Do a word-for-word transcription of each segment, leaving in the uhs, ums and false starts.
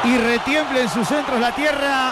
Y retiembla en sus centros la tierra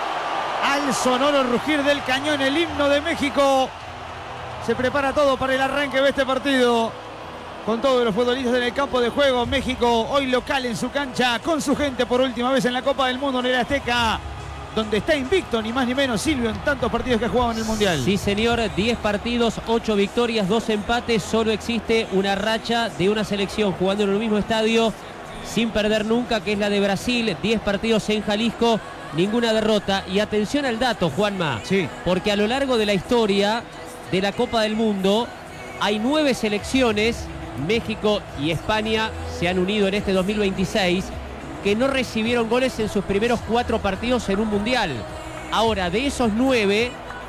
al sonoro rugir del cañón, el himno de México. Se prepara todo para el arranque de este partido. Con todos los futbolistas en el campo de juego. México hoy local en su cancha, con su gente por última vez en la Copa del Mundo en el Azteca, donde está invicto, ni más ni menos, Silvio, en tantos partidos que ha jugado en el Mundial. Sí, señor, diez partidos, ocho victorias, dos empates. Solo existe una racha de una selección jugando en el mismo estadio sin perder nunca, que es la de Brasil. diez partidos en Jalisco, ninguna derrota. Y atención al dato, Juanma, sí, porque a lo largo de la historia de la Copa del Mundo hay nueve selecciones, México y España se han unido en este dos mil veintiséis, que no recibieron goles en sus primeros cuatro partidos en un Mundial. Ahora, de esos nueve,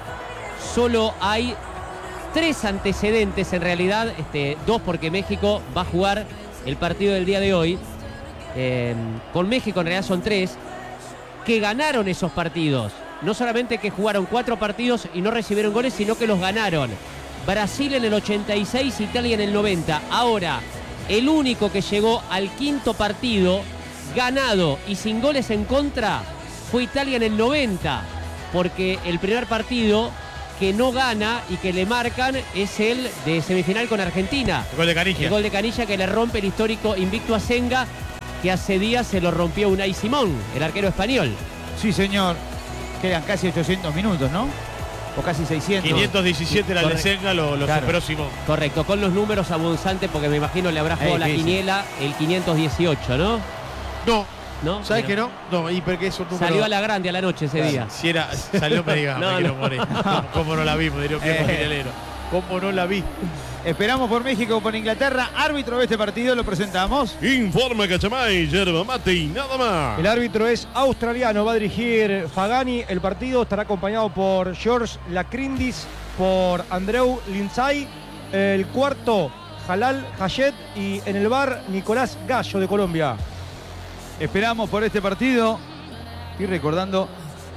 solo hay tres antecedentes, en realidad, este, dos porque México va a jugar el partido del día de hoy. Eh, con México en realidad son tres, que ganaron esos partidos. No solamente que jugaron cuatro partidos y no recibieron goles, sino que los ganaron. Brasil en el ochenta y seis, Italia en el noventa. Ahora, el único que llegó al quinto partido ganado y sin goles en contra fue Italia en el noventa, porque el primer partido que no gana y que le marcan es el de semifinal con Argentina. El gol de Canilla. El gol de Canilla que le rompe el histórico invicto a Senga, que hace días se lo rompió Unai Simón, el arquero español. Sí, señor. Quedan casi ochocientos minutos, ¿no? O casi seiscientos. quinientos diecisiete era el de Senga, lo, lo claro. superó Simón. Correcto, con los números abundantes, porque me imagino le habrá jugado la quiniela el quinientos dieciocho, ¿no? No. ¿No? ¿Sabes que no? No, y porque es un número... Salió a la grande a la noche ese día. Si era, salió, me diga, no, me quiero no. morir. ¿Cómo, ¿Cómo no la vimos? Diría que eh. ¿Cómo no la vi? Esperamos por México, por Inglaterra. Árbitro de este partido, lo presentamos. Informa Cachamay, yerba mate y nada más. El árbitro es australiano, va a dirigir Fagani. El partido estará acompañado por George Lacrindis, por Andreu Lindsay, el cuarto Jalal Hayet y en el bar Nicolás Gallo de Colombia. Esperamos por este partido. Estoy recordando,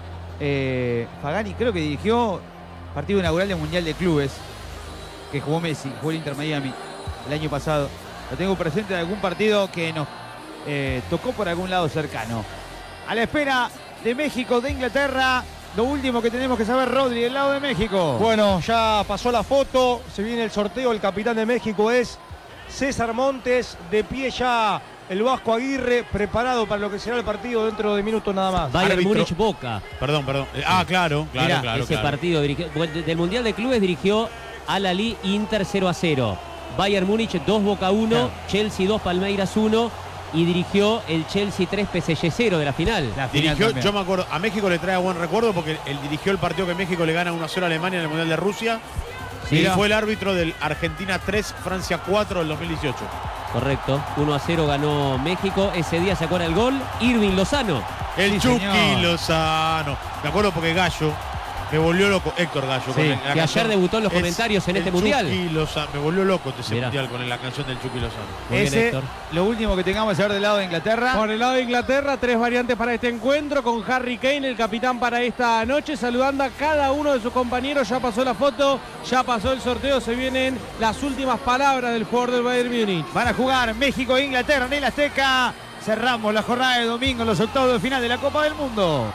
eh, Fagani creo que dirigió partido inaugural del Mundial de Clubes, que jugó Messi, jugó el Inter Miami el año pasado. Lo tengo presente en algún partido que nos eh, tocó por algún lado cercano. A la espera de México, de Inglaterra, lo último que tenemos que saber, Rodri, del lado de México. Bueno, ya pasó la foto, se viene el sorteo. El capitán de México es César Montes, de pie ya el Vasco Aguirre, preparado para lo que será el partido dentro de minutos nada más. Bayern Múnich Boca. Perdón, perdón. Ah, claro, claro, Mirá, claro. Ese claro. partido dirigió, del Mundial de Clubes dirigió Al-Ahly Inter cero a cero. Bayern Múnich dos Boca uno, claro. Chelsea dos Palmeiras uno y dirigió el Chelsea tres P S G cero de la final. La final dirigió, también. yo me acuerdo, a México le trae buen recuerdo porque él dirigió el partido que México le gana uno a cero a Alemania en el Mundial de Rusia. Sí, y fue el árbitro del Argentina tres, Francia cuatro del dos mil dieciocho. Correcto, uno a cero ganó México. Ese día se acuerda el gol, Irving Lozano. El sí, Chucky señor. Lozano. Me acuerdo porque Gallo me volvió loco, Héctor Gallo. Sí, con el, la que canción, ayer debutó en los comentarios en este mundial. Chucky Lozano, me volvió loco ese Mirá. mundial con la canción del Chucky Lozano. Muy bien, Ese, Héctor. lo último que tengamos que saber del lado de Inglaterra. Por el lado de Inglaterra, tres variantes para este encuentro, con Harry Kane, el capitán para esta noche, saludando a cada uno de sus compañeros. Ya pasó la foto, ya pasó el sorteo, se vienen las últimas palabras del jugador del Bayern Múnich. Van a jugar México e Inglaterra en el Azteca. Cerramos la jornada de domingo, los octavos de final de la Copa del Mundo.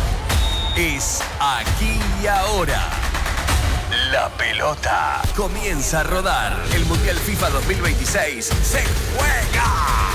Es aquí y ahora. La pelota comienza a rodar. El Mundial FIFA dos mil veintiséis se juega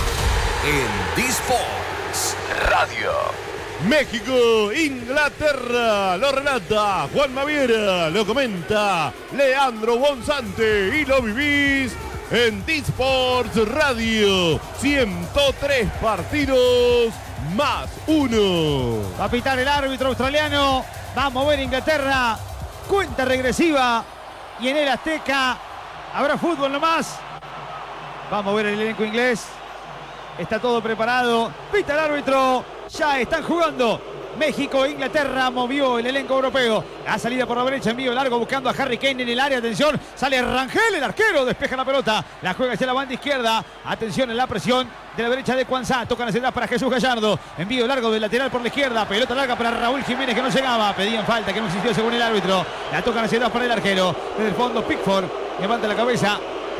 en D-Sports Radio. México, Inglaterra, lo relata Juan Maviera, lo comenta Leandro Bonzante y lo vivís en D-Sports Radio. ciento tres partidos más uno. Va a pitar el árbitro australiano. Va a mover Inglaterra. Cuenta regresiva. Y en el Azteca habrá fútbol nomás. Va a mover el elenco inglés. Está todo preparado. Pita el árbitro. Ya están jugando. México e Inglaterra. Movió el elenco europeo. La salida por la derecha, envío largo buscando a Harry Kane en el área. Atención, sale Rangel, el arquero. Despeja la pelota. La juega hacia la banda izquierda. Atención en la presión de la derecha de Cuanzá. Tocan hacia atrás para Jesús Gallardo. Envío largo del lateral por la izquierda. Pelota larga para Raúl Jiménez que no llegaba. Pedían falta que no existió según el árbitro. La tocan hacia atrás para el arquero. Desde el fondo Pickford levanta la cabeza.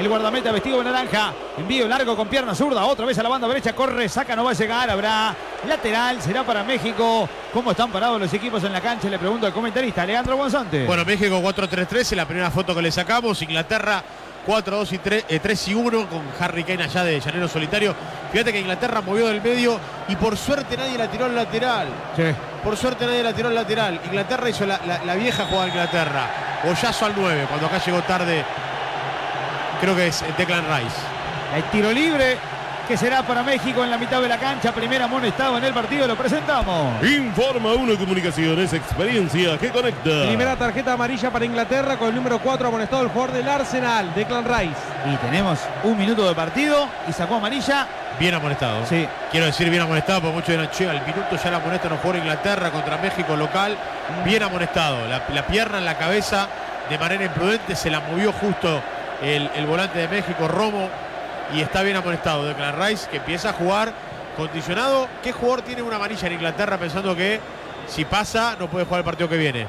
el guardameta vestido de naranja. Envío largo con pierna zurda, otra vez a la banda derecha, corre, saca, no va a llegar. Habrá lateral, será para México. ¿Cómo están parados los equipos en la cancha? Le pregunto al comentarista Leandro Gonzante. Bueno, México cuatro tres tres en la primera foto que le sacamos. Inglaterra cuatro dos y tres, eh, tres y uno con Harry Kane allá de llanero solitario. Fíjate que Inglaterra movió del medio y por suerte nadie la tiró al lateral. Sí. Por suerte nadie la tiró al lateral. Inglaterra hizo la, la, la vieja jugada de Inglaterra. Bollazo al nueve, cuando acá llegó tarde. Creo que es Declan Rice. El tiro libre que será para México en la mitad de la cancha. Primer amonestado en el partido, lo presentamos. Informa Uno Comunicaciones, experiencia que conecta. Primera tarjeta amarilla para Inglaterra con el número cuatro amonestado el jugador del Arsenal, Declan Rice. Y tenemos un minuto de partido y sacó amarilla. Bien amonestado. Sí. Quiero decir bien amonestado porque muchos dirán, che, al minuto ya la amonesta no juega Inglaterra contra México local. Bien amonestado. La, la pierna en la cabeza de manera imprudente se la movió justo el, el volante de México, Romo. Y está bien amonestado Declan Rice, que empieza a jugar condicionado. ¿Qué jugador tiene una amarilla en Inglaterra pensando que si pasa no puede jugar el partido que viene?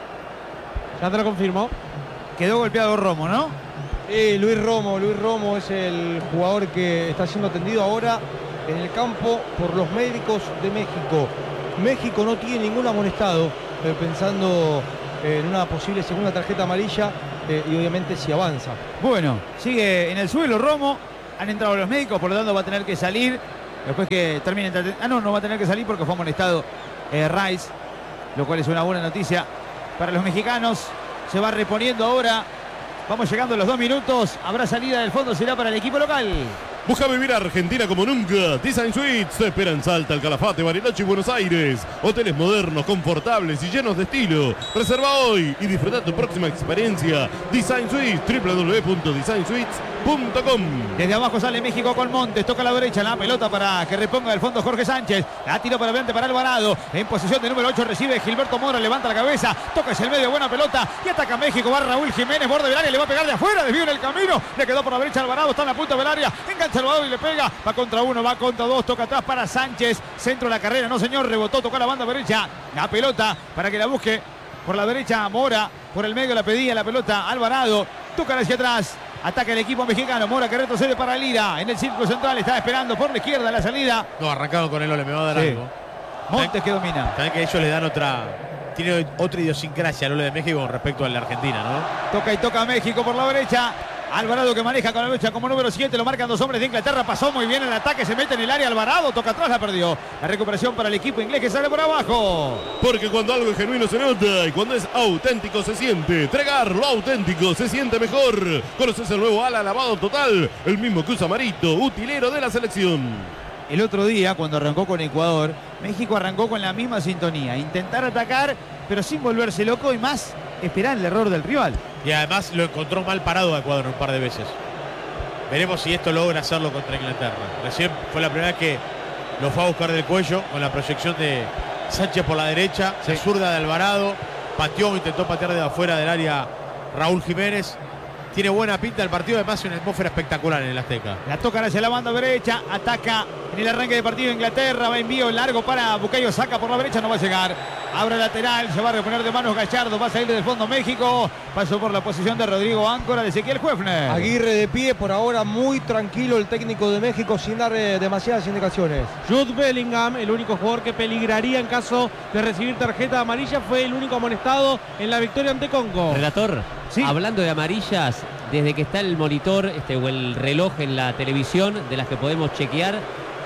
Ya te lo confirmo. Quedó golpeado Romo, ¿no? Sí, Luis Romo. Luis Romo es el jugador que está siendo atendido ahora en el campo por los médicos de México. México no tiene ningún amonestado, eh, pensando en una posible segunda tarjeta amarilla eh, y obviamente si avanza. Bueno, sigue en el suelo Romo. Han entrado los médicos, por lo tanto va a tener que salir. Después que termine... Ah, no, no va a tener que salir porque fue amonestado eh, Rice. Lo cual es una buena noticia para los mexicanos. Se va reponiendo ahora. Vamos llegando a los dos minutos. Habrá salida del fondo, será para el equipo local. Busca vivir Argentina como nunca. Design Suites te espera en Salta, El Calafate, Bariloche y Buenos Aires. Hoteles modernos, confortables y llenos de estilo. Reserva hoy y disfruta tu próxima experiencia. Design Suites, doble u doble u doble u punto design suites punto com. Desde abajo sale México con Montes, toca a la derecha la pelota para que reponga el fondo Jorge Sánchez. La tiro para adelante para Alvarado. En posición de número ocho recibe Gilberto Mora, levanta la cabeza, toca hacia el medio, buena pelota y ataca México. Va Raúl Jiménez, borde del área, le va a pegar de afuera, desvío en el camino. Le quedó por la derecha Alvarado, está en la punta del área, engancha Alvarado y le pega. Va contra uno, va contra dos, toca atrás para Sánchez. Centro de la carrera, no señor, rebotó, tocó a la banda derecha. La pelota para que la busque por la derecha Mora, por el medio la pedía la pelota Alvarado. Toca hacia atrás. Ataca el equipo mexicano. Mora que retrocede para Lira. En el círculo central está esperando por la izquierda la salida. No, arrancaron con él, le me va a dar Sí. algo. Montes que domina. También que ellos le dan otra... Tiene otra idiosincrasia al Ole de México con respecto a la Argentina, ¿no? Toca y toca a México por la derecha. Alvarado que maneja con la lucha como número siete. Lo marcan dos hombres de Inglaterra. Pasó muy bien el ataque. Se mete en el área. Alvarado toca atrás. La perdió. La recuperación para el equipo inglés que sale por abajo. Porque cuando algo es genuino se nota y cuando es auténtico se siente. Tregar lo auténtico se siente mejor. Conoces el nuevo ala lavado total. El mismo que usa Marito, utilero de la selección. El otro día, cuando arrancó con Ecuador, México arrancó con la misma sintonía. Intentar atacar, pero sin volverse loco y más esperar el error del rival. Y además lo encontró mal parado a Ecuador un par de veces. Veremos si esto logra hacerlo contra Inglaterra. Recién fue la primera vez que lo fue a buscar del cuello con la proyección de Sánchez por la derecha. Sí. La zurda de Alvarado. Pateó, intentó patear de afuera del área Raúl Jiménez. Tiene buena pinta el partido, además una atmósfera espectacular en el Azteca. La tocan hacia la banda derecha, ataca en el arranque de partido Inglaterra, va envío largo para Bucayo, saca por la derecha, no va a llegar. Abre lateral, se va a reponer de manos Gallardo, va a salir del fondo México. Pasó por la posición de Rodrigo Áncora, de Ezequiel Huefner. Aguirre de pie, por ahora muy tranquilo el técnico de México sin dar eh, demasiadas indicaciones. Jude Bellingham, el único jugador que peligraría en caso de recibir tarjeta amarilla, fue el único amonestado en la victoria ante Congo. Relator, Sí. hablando de amarillas, desde que está el monitor este, o el reloj en la televisión, de las que podemos chequear,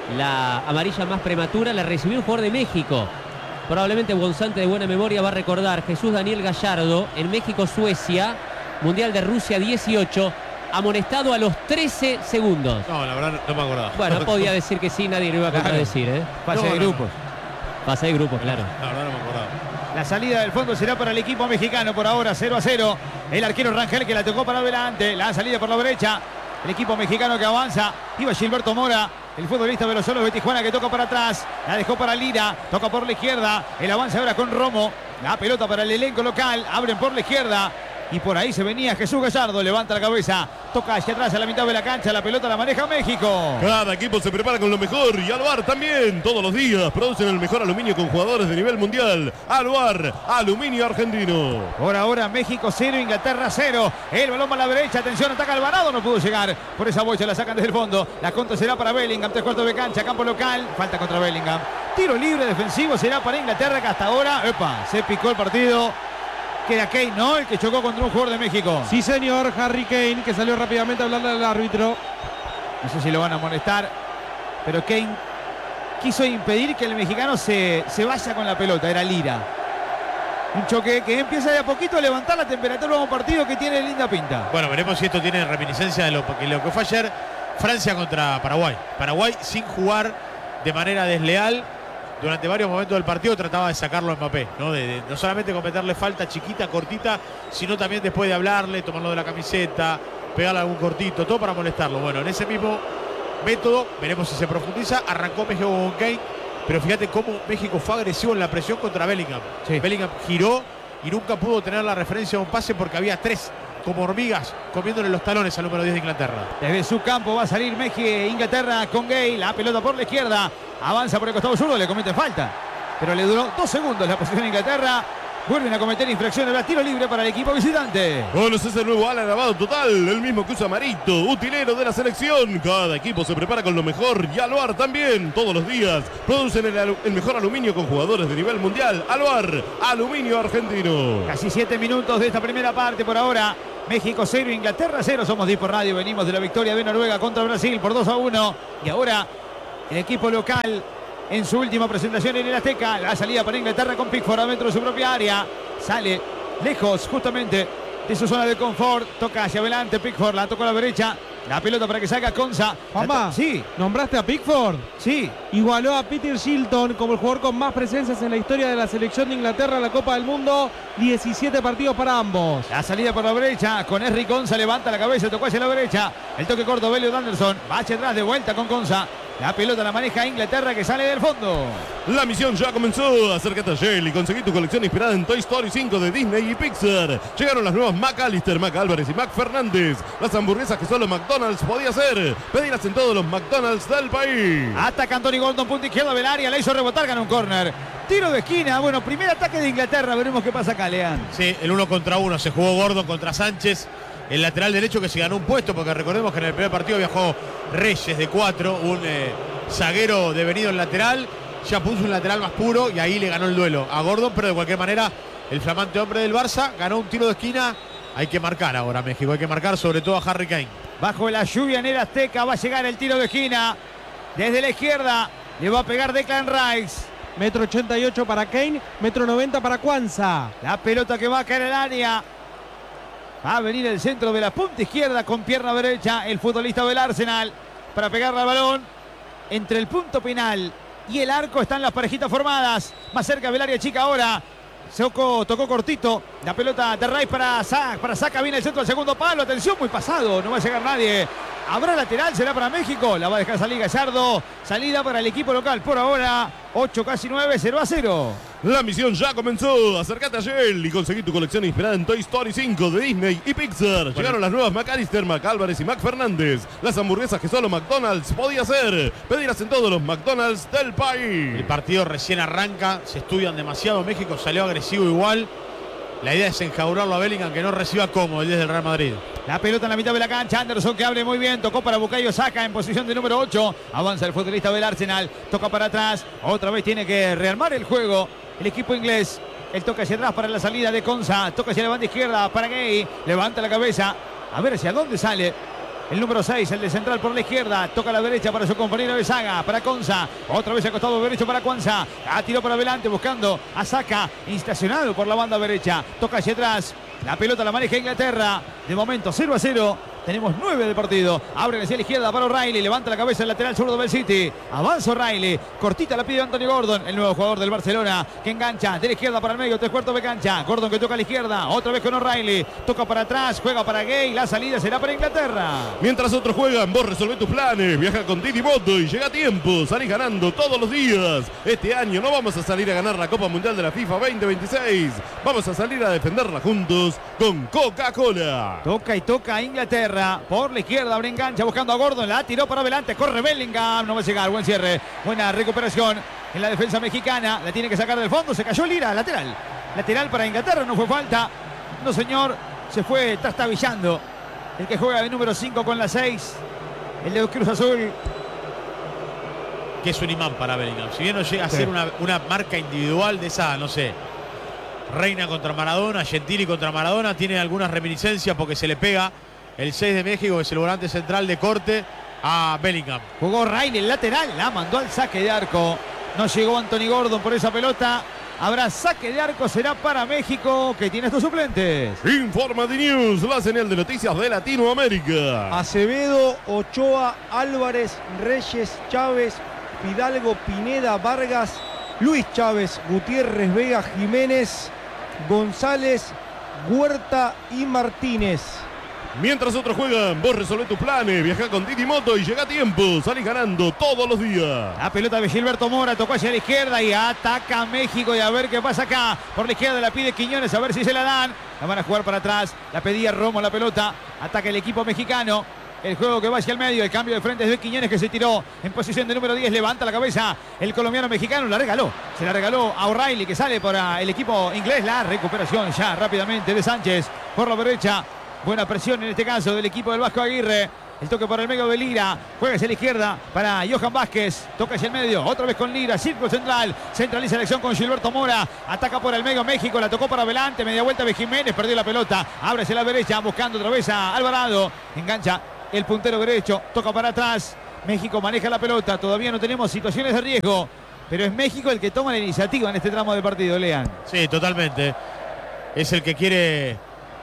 la amarilla más prematura la recibió un jugador de México. Probablemente Gonzante de buena memoria va a recordar, Jesús Daniel Gallardo, en México-Suecia, Mundial de Rusia dieciocho, amonestado a los trece segundos. No, la verdad no me acordaba. Bueno, podía decir que sí, nadie lo iba a contradecir, ¿eh? Fase No, de no, grupos. Pasa de grupos, claro. La verdad no me acordaba. La salida del fondo será para el equipo mexicano por ahora, cero a cero. El arquero Rangel que la tocó para adelante. La salida por la derecha. El equipo mexicano que avanza. Iba Gilberto Mora, el futbolista de los Solos de Tijuana, que toca para atrás. La dejó para Lira. Toca por la izquierda. El avance ahora con Romo. La pelota para el elenco local. Abren por la izquierda. Y por ahí se venía Jesús Gallardo, levanta la cabeza, toca hacia atrás a la mitad de la cancha, la pelota la maneja México. Cada equipo se prepara con lo mejor y Aluar también. Todos los días producen el mejor aluminio con jugadores de nivel mundial. Aluar, aluminio argentino. Por ahora México cero, Inglaterra cero. El balón va a la derecha, atención, ataca Alvarado, no pudo llegar. Por esa bocha la sacan desde el fondo. La contra será para Bellingham, tres cuartos de cancha, campo local. Falta contra Bellingham. Tiro libre defensivo será para Inglaterra, que hasta ahora, epa, se picó el partido. Que era Kane, ¿no? El que chocó contra un jugador de México. Sí, señor, Harry Kane, que salió rápidamente a hablarle al árbitro. No sé si lo van a amonestar, pero Kane quiso impedir que el mexicano se, se vaya con la pelota, era Lira. Un choque que empieza de a poquito a levantar la temperatura de un partido que tiene linda pinta. Bueno, veremos si esto tiene reminiscencia de lo, de lo que fue ayer Francia contra Paraguay. Paraguay sin jugar de manera desleal. Durante varios momentos del partido trataba de sacarlo a Mbappé, ¿no? De, de, no solamente cometerle falta chiquita, cortita, sino también después de hablarle, tomarlo de la camiseta, pegarle algún cortito, todo para molestarlo. Bueno, en ese mismo método, veremos si se profundiza. Arrancó México con Kane, pero fíjate cómo México fue agresivo en la presión contra Bellingham. Sí. Bellingham giró y nunca pudo tener la referencia de un pase porque había tres como hormigas comiéndole los talones al número diez de Inglaterra. Desde su campo va a salir México, Inglaterra con Gay, la pelota por la izquierda, avanza por el costado zurdo, le comete falta, pero le duró dos segundos la posición de Inglaterra. Vuelven a cometer infracciones, va tiro libre para el equipo visitante. Bueno, ese es el nuevo ala lavado total, el mismo que usa Marito, utilero de la selección. Cada equipo se prepara con lo mejor y Aluar también, todos los días. Producen el, el mejor aluminio con jugadores de nivel mundial. Aluar, aluminio argentino. Casi siete minutos de esta primera parte por ahora. México cero, Inglaterra cero. Somos Dispo Radio, venimos de la victoria de Noruega contra Brasil por dos a uno. Y ahora el equipo local en su última presentación en el Azteca. La salida para Inglaterra con Pickford adentro de su propia área. Sale lejos justamente de su zona de confort. Toca hacia adelante Pickford, la tocó a la derecha. La pelota para que salga Konsa. Mamá, sí. ¿Nombraste a Pickford? Sí. Igualó a Peter Shilton como el jugador con más presencias en la historia de la selección de Inglaterra en la Copa del Mundo. diecisiete partidos para ambos. La salida por la derecha con Henry Konsa. Levanta la cabeza, tocó hacia la derecha. El toque corto, Elliot Anderson. Va hacia atrás de vuelta con Konsa. La pelota la maneja Inglaterra que sale del fondo. La misión ya comenzó. Acércate a Shell y conseguí tu colección inspirada en Toy Story cinco de Disney y Pixar. Llegaron las nuevas McAllister, Mac Álvarez y Mac Fernández. Las hamburguesas que solo McDonald's podía hacer. Pedirlas en todos los McDonald's del país. Ataca Anthony Gordon, punta izquierda del área. La hizo rebotar, ganó un córner. Tiro de esquina. Bueno, primer ataque de Inglaterra. Veremos qué pasa acá, Leán. Sí, el uno contra uno. Se jugó Gordon contra Sánchez. El lateral derecho que se ganó un puesto, porque recordemos que en el primer partido viajó Reyes de cuatro, un eh, zaguero devenido en lateral, ya puso un lateral más puro y ahí le ganó el duelo a Gordon, pero de cualquier manera el flamante hombre del Barça ganó un tiro de esquina. Hay que marcar ahora México, hay que marcar sobre todo a Harry Kane. Bajo la lluvia en el Azteca va a llegar el tiro de esquina. Desde la izquierda le va a pegar Declan Rice. Metro ochenta y ocho para Kane, metro noventa para Kwanza. La pelota que va a caer al área. Va a venir el centro de la punta izquierda con pierna derecha el futbolista del Arsenal para pegarle al balón. Entre el punto penal y el arco están las parejitas formadas. Más cerca del área chica ahora. Tocó, tocó cortito. La pelota de Rice para Saca. Para Saca viene el centro del segundo palo. Atención, muy pasado. No va a llegar nadie. Habrá lateral, será para México. La va a dejar salir Gallardo. Salida para el equipo local. Por ahora, ocho, casi nueve, cero a cero. La misión ya comenzó. Acércate a Shell y conseguí tu colección inspirada en Toy Story cinco de Disney y Pixar. Bueno. Llegaron las nuevas McAllister, Mac Álvarez y Mac Fernández. Las hamburguesas que solo McDonald's podía hacer. Pedirlas en todos los McDonald's del país. El partido recién arranca. Se estudian demasiado. México salió agresivo igual. La idea es enjaurarlo a Bellingham, que no reciba cómodo el diez del Real Madrid. La pelota en la mitad de la cancha. Anderson que abre muy bien. Tocó para Bukayo Saka en posición de número ocho. Avanza el futbolista del Arsenal. Toca para atrás. Otra vez tiene que rearmar el juego el equipo inglés. El toque hacia atrás para la salida de Konsa. Toca hacia la banda izquierda para Gay. Levanta la cabeza. A ver hacia dónde sale. El número seis, el de central por la izquierda. Toca a la derecha para su compañero de saga. Para Konsa. Otra vez al costado derecho para Kwanza. Ah, tiró para adelante buscando a Saka. Instacionado por la banda derecha. Toca hacia atrás. La pelota la maneja Inglaterra. De momento cero a cero. Tenemos nueve del partido. Abre hacia la izquierda para O'Reilly. Levanta la cabeza el lateral zurdo del City. Avanza O'Reilly. Cortita la pide Anthony Gordon, el nuevo jugador del Barcelona, que engancha de la izquierda para el medio, tres cuartos de cancha. Gordon que toca a la izquierda. Otra vez con O'Reilly. Toca para atrás. Juega para Gay. La salida será para Inglaterra. Mientras otros juegan, vos resolvé tus planes. Viaja con Didi Moto y llega a tiempo. Salís ganando todos los días. Este año no vamos a salir a ganar la Copa Mundial de la FIFA veinte veintiséis. Vamos a salir a defenderla juntos con Coca-Cola. Toca y toca a Inglaterra. Por la izquierda, abre engancha buscando a Gordon. La tiró para adelante. Corre Bellingham. No va a llegar. Buen cierre. Buena recuperación en la defensa mexicana. La tiene que sacar del fondo. Se cayó Lira. Lateral. Lateral para Inglaterra. No fue falta. No, señor. Se fue trastabillando. El que juega de número cinco con la seis. El de Cruz Azul. Que es un imán para Bellingham. Si bien no llega a ser una, una marca individual de esa, no sé, Reina contra Maradona, Gentili contra Maradona, tiene algunas reminiscencias porque se le pega el seis de México, que es el volante central de corte, a Bellingham. Jugó Riley, el lateral, la mandó al saque de arco. No llegó Anthony Gordon por esa pelota. Habrá saque de arco, será para México, que tiene estos suplentes. Informa The News, la señal de noticias de Latinoamérica. Acevedo, Ochoa, Álvarez, Reyes, Chávez, Fidalgo, Pineda, Vargas, Luis Chávez, Gutiérrez, Vega, Jiménez, González, Huerta y Martínez. Mientras otros juegan, vos resolvé tus planes. Viaja con Didi Moto y llega a tiempo. Salís ganando todos los días. La pelota de Gilberto Mora tocó hacia la izquierda y ataca a México. Y a ver qué pasa acá. Por la izquierda la pide Quiñones, a ver si se la dan. La van a jugar para atrás. La pedía Romo la pelota. Ataca el equipo mexicano. El juego que va hacia el medio, el cambio de frente es de Quiñones, que se tiró en posición de número diez, levanta la cabeza el colombiano mexicano, la regaló, se la regaló a O'Reilly, que sale para el equipo inglés. La recuperación ya rápidamente de Sánchez por la derecha, buena presión en este caso del equipo del Vasco Aguirre. El toque por el medio de Lira, juega hacia la izquierda para Johan Vázquez, toca hacia el medio, otra vez con Lira, círculo central, centraliza la acción con Gilberto Mora, ataca por el medio México, la tocó para adelante, media vuelta de Jiménez, perdió la pelota, abre hacia la derecha, buscando otra vez a Alvarado, engancha el puntero derecho, toca para atrás, México maneja la pelota, todavía no tenemos situaciones de riesgo, pero es México el que toma la iniciativa en este tramo del partido, Lean. Sí, totalmente, es el que quiere...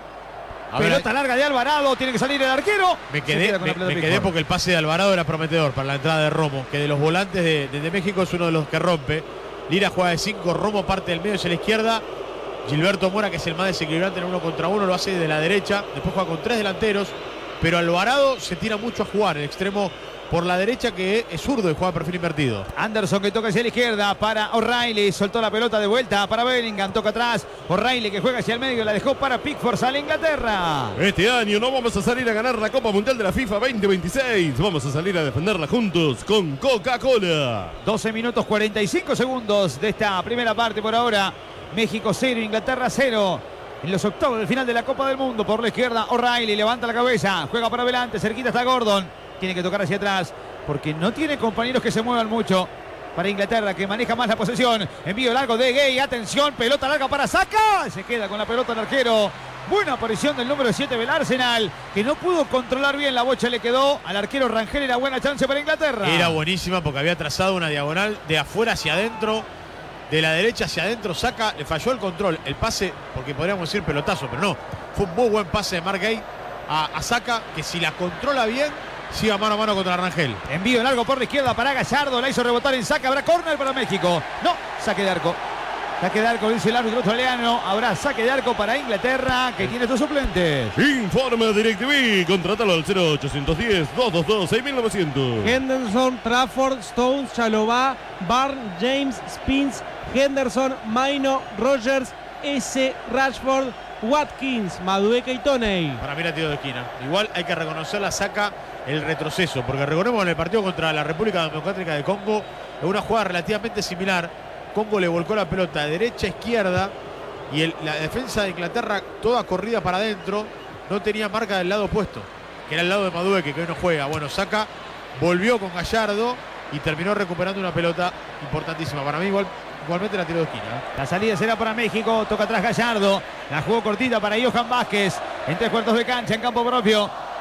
A pelota ver, larga de Alvarado, tiene que salir el arquero. Me quedé, me, me quedé porque el pase de Alvarado era prometedor para la entrada de Romo, que de los volantes de, de, de México es uno de los que rompe. Lira juega de cinco, Romo parte del medio hacia la izquierda. Gilberto Mora, que es el más desequilibrante en uno contra uno, lo hace de la derecha. Después juega con tres delanteros. Pero Alvarado se tira mucho a jugar, el extremo por la derecha, que es zurdo y juega perfil invertido. Anderson que toca hacia la izquierda para O'Reilly, soltó la pelota de vuelta para Bellingham, toca atrás, O'Reilly que juega hacia el medio, la dejó para Pickford, sale Inglaterra. Este año no vamos a salir a ganar la Copa Mundial de la FIFA veinte veintiséis, vamos a salir a defenderla juntos con Coca-Cola. doce minutos cuarenta y cinco segundos de esta primera parte por ahora. México cero, Inglaterra cero. En los octavos del final de la Copa del Mundo, por la izquierda O'Reilly levanta la cabeza, juega para adelante, cerquita está Gordon, tiene que tocar hacia atrás porque no tiene compañeros que se muevan mucho. Para Inglaterra, que maneja más la posesión, envío largo de Gay, atención, pelota larga para Saka, se queda con la pelota el arquero. Buena aparición del número siete del Arsenal, que no pudo controlar bien, la bocha le quedó al arquero Rangel, era buena chance para Inglaterra. Era buenísima porque había trazado una diagonal de afuera hacia adentro. De la derecha hacia adentro, Saka, le falló el control, el pase, porque podríamos decir pelotazo, pero no. Fue un muy buen pase de Mark Gay a, a Saka, que si la controla bien, siga mano a mano contra Rangel. Envío largo por la izquierda para Gallardo, la hizo rebotar en Saka, habrá córner para México. No, saque de arco. Saque de arco, dice el árbitro australiano. Habrá saque de arco para Inglaterra, que tiene sus suplentes. Informa DirecTV, contrátalo al cero ochocientos diez, doscientos veintidós, seis mil novecientos. Henderson, Trafford, Stones, Chalobah, Barnes, James, Spence, Henderson, Maino, Rogers, S, Rashford, Watkins, Madueca y Toney. Para mí era tiro de esquina. Igual hay que reconocer la Saka el retroceso, porque recordemos en el partido contra la República Democrática de Congo, en una jugada relativamente similar, Congo le volcó la pelota de derecha a izquierda y el, la defensa de Inglaterra toda corrida para adentro, no tenía marca del lado opuesto, que era el lado de Madueque, que hoy no juega. Bueno, Saka volvió con Gallardo y terminó recuperando una pelota importantísima. Para mí igual, igualmente la tiró de esquina. La salida será para México, toca atrás Gallardo, la jugó cortita para Johan Vázquez, en tres cuartos de cancha, en campo propio.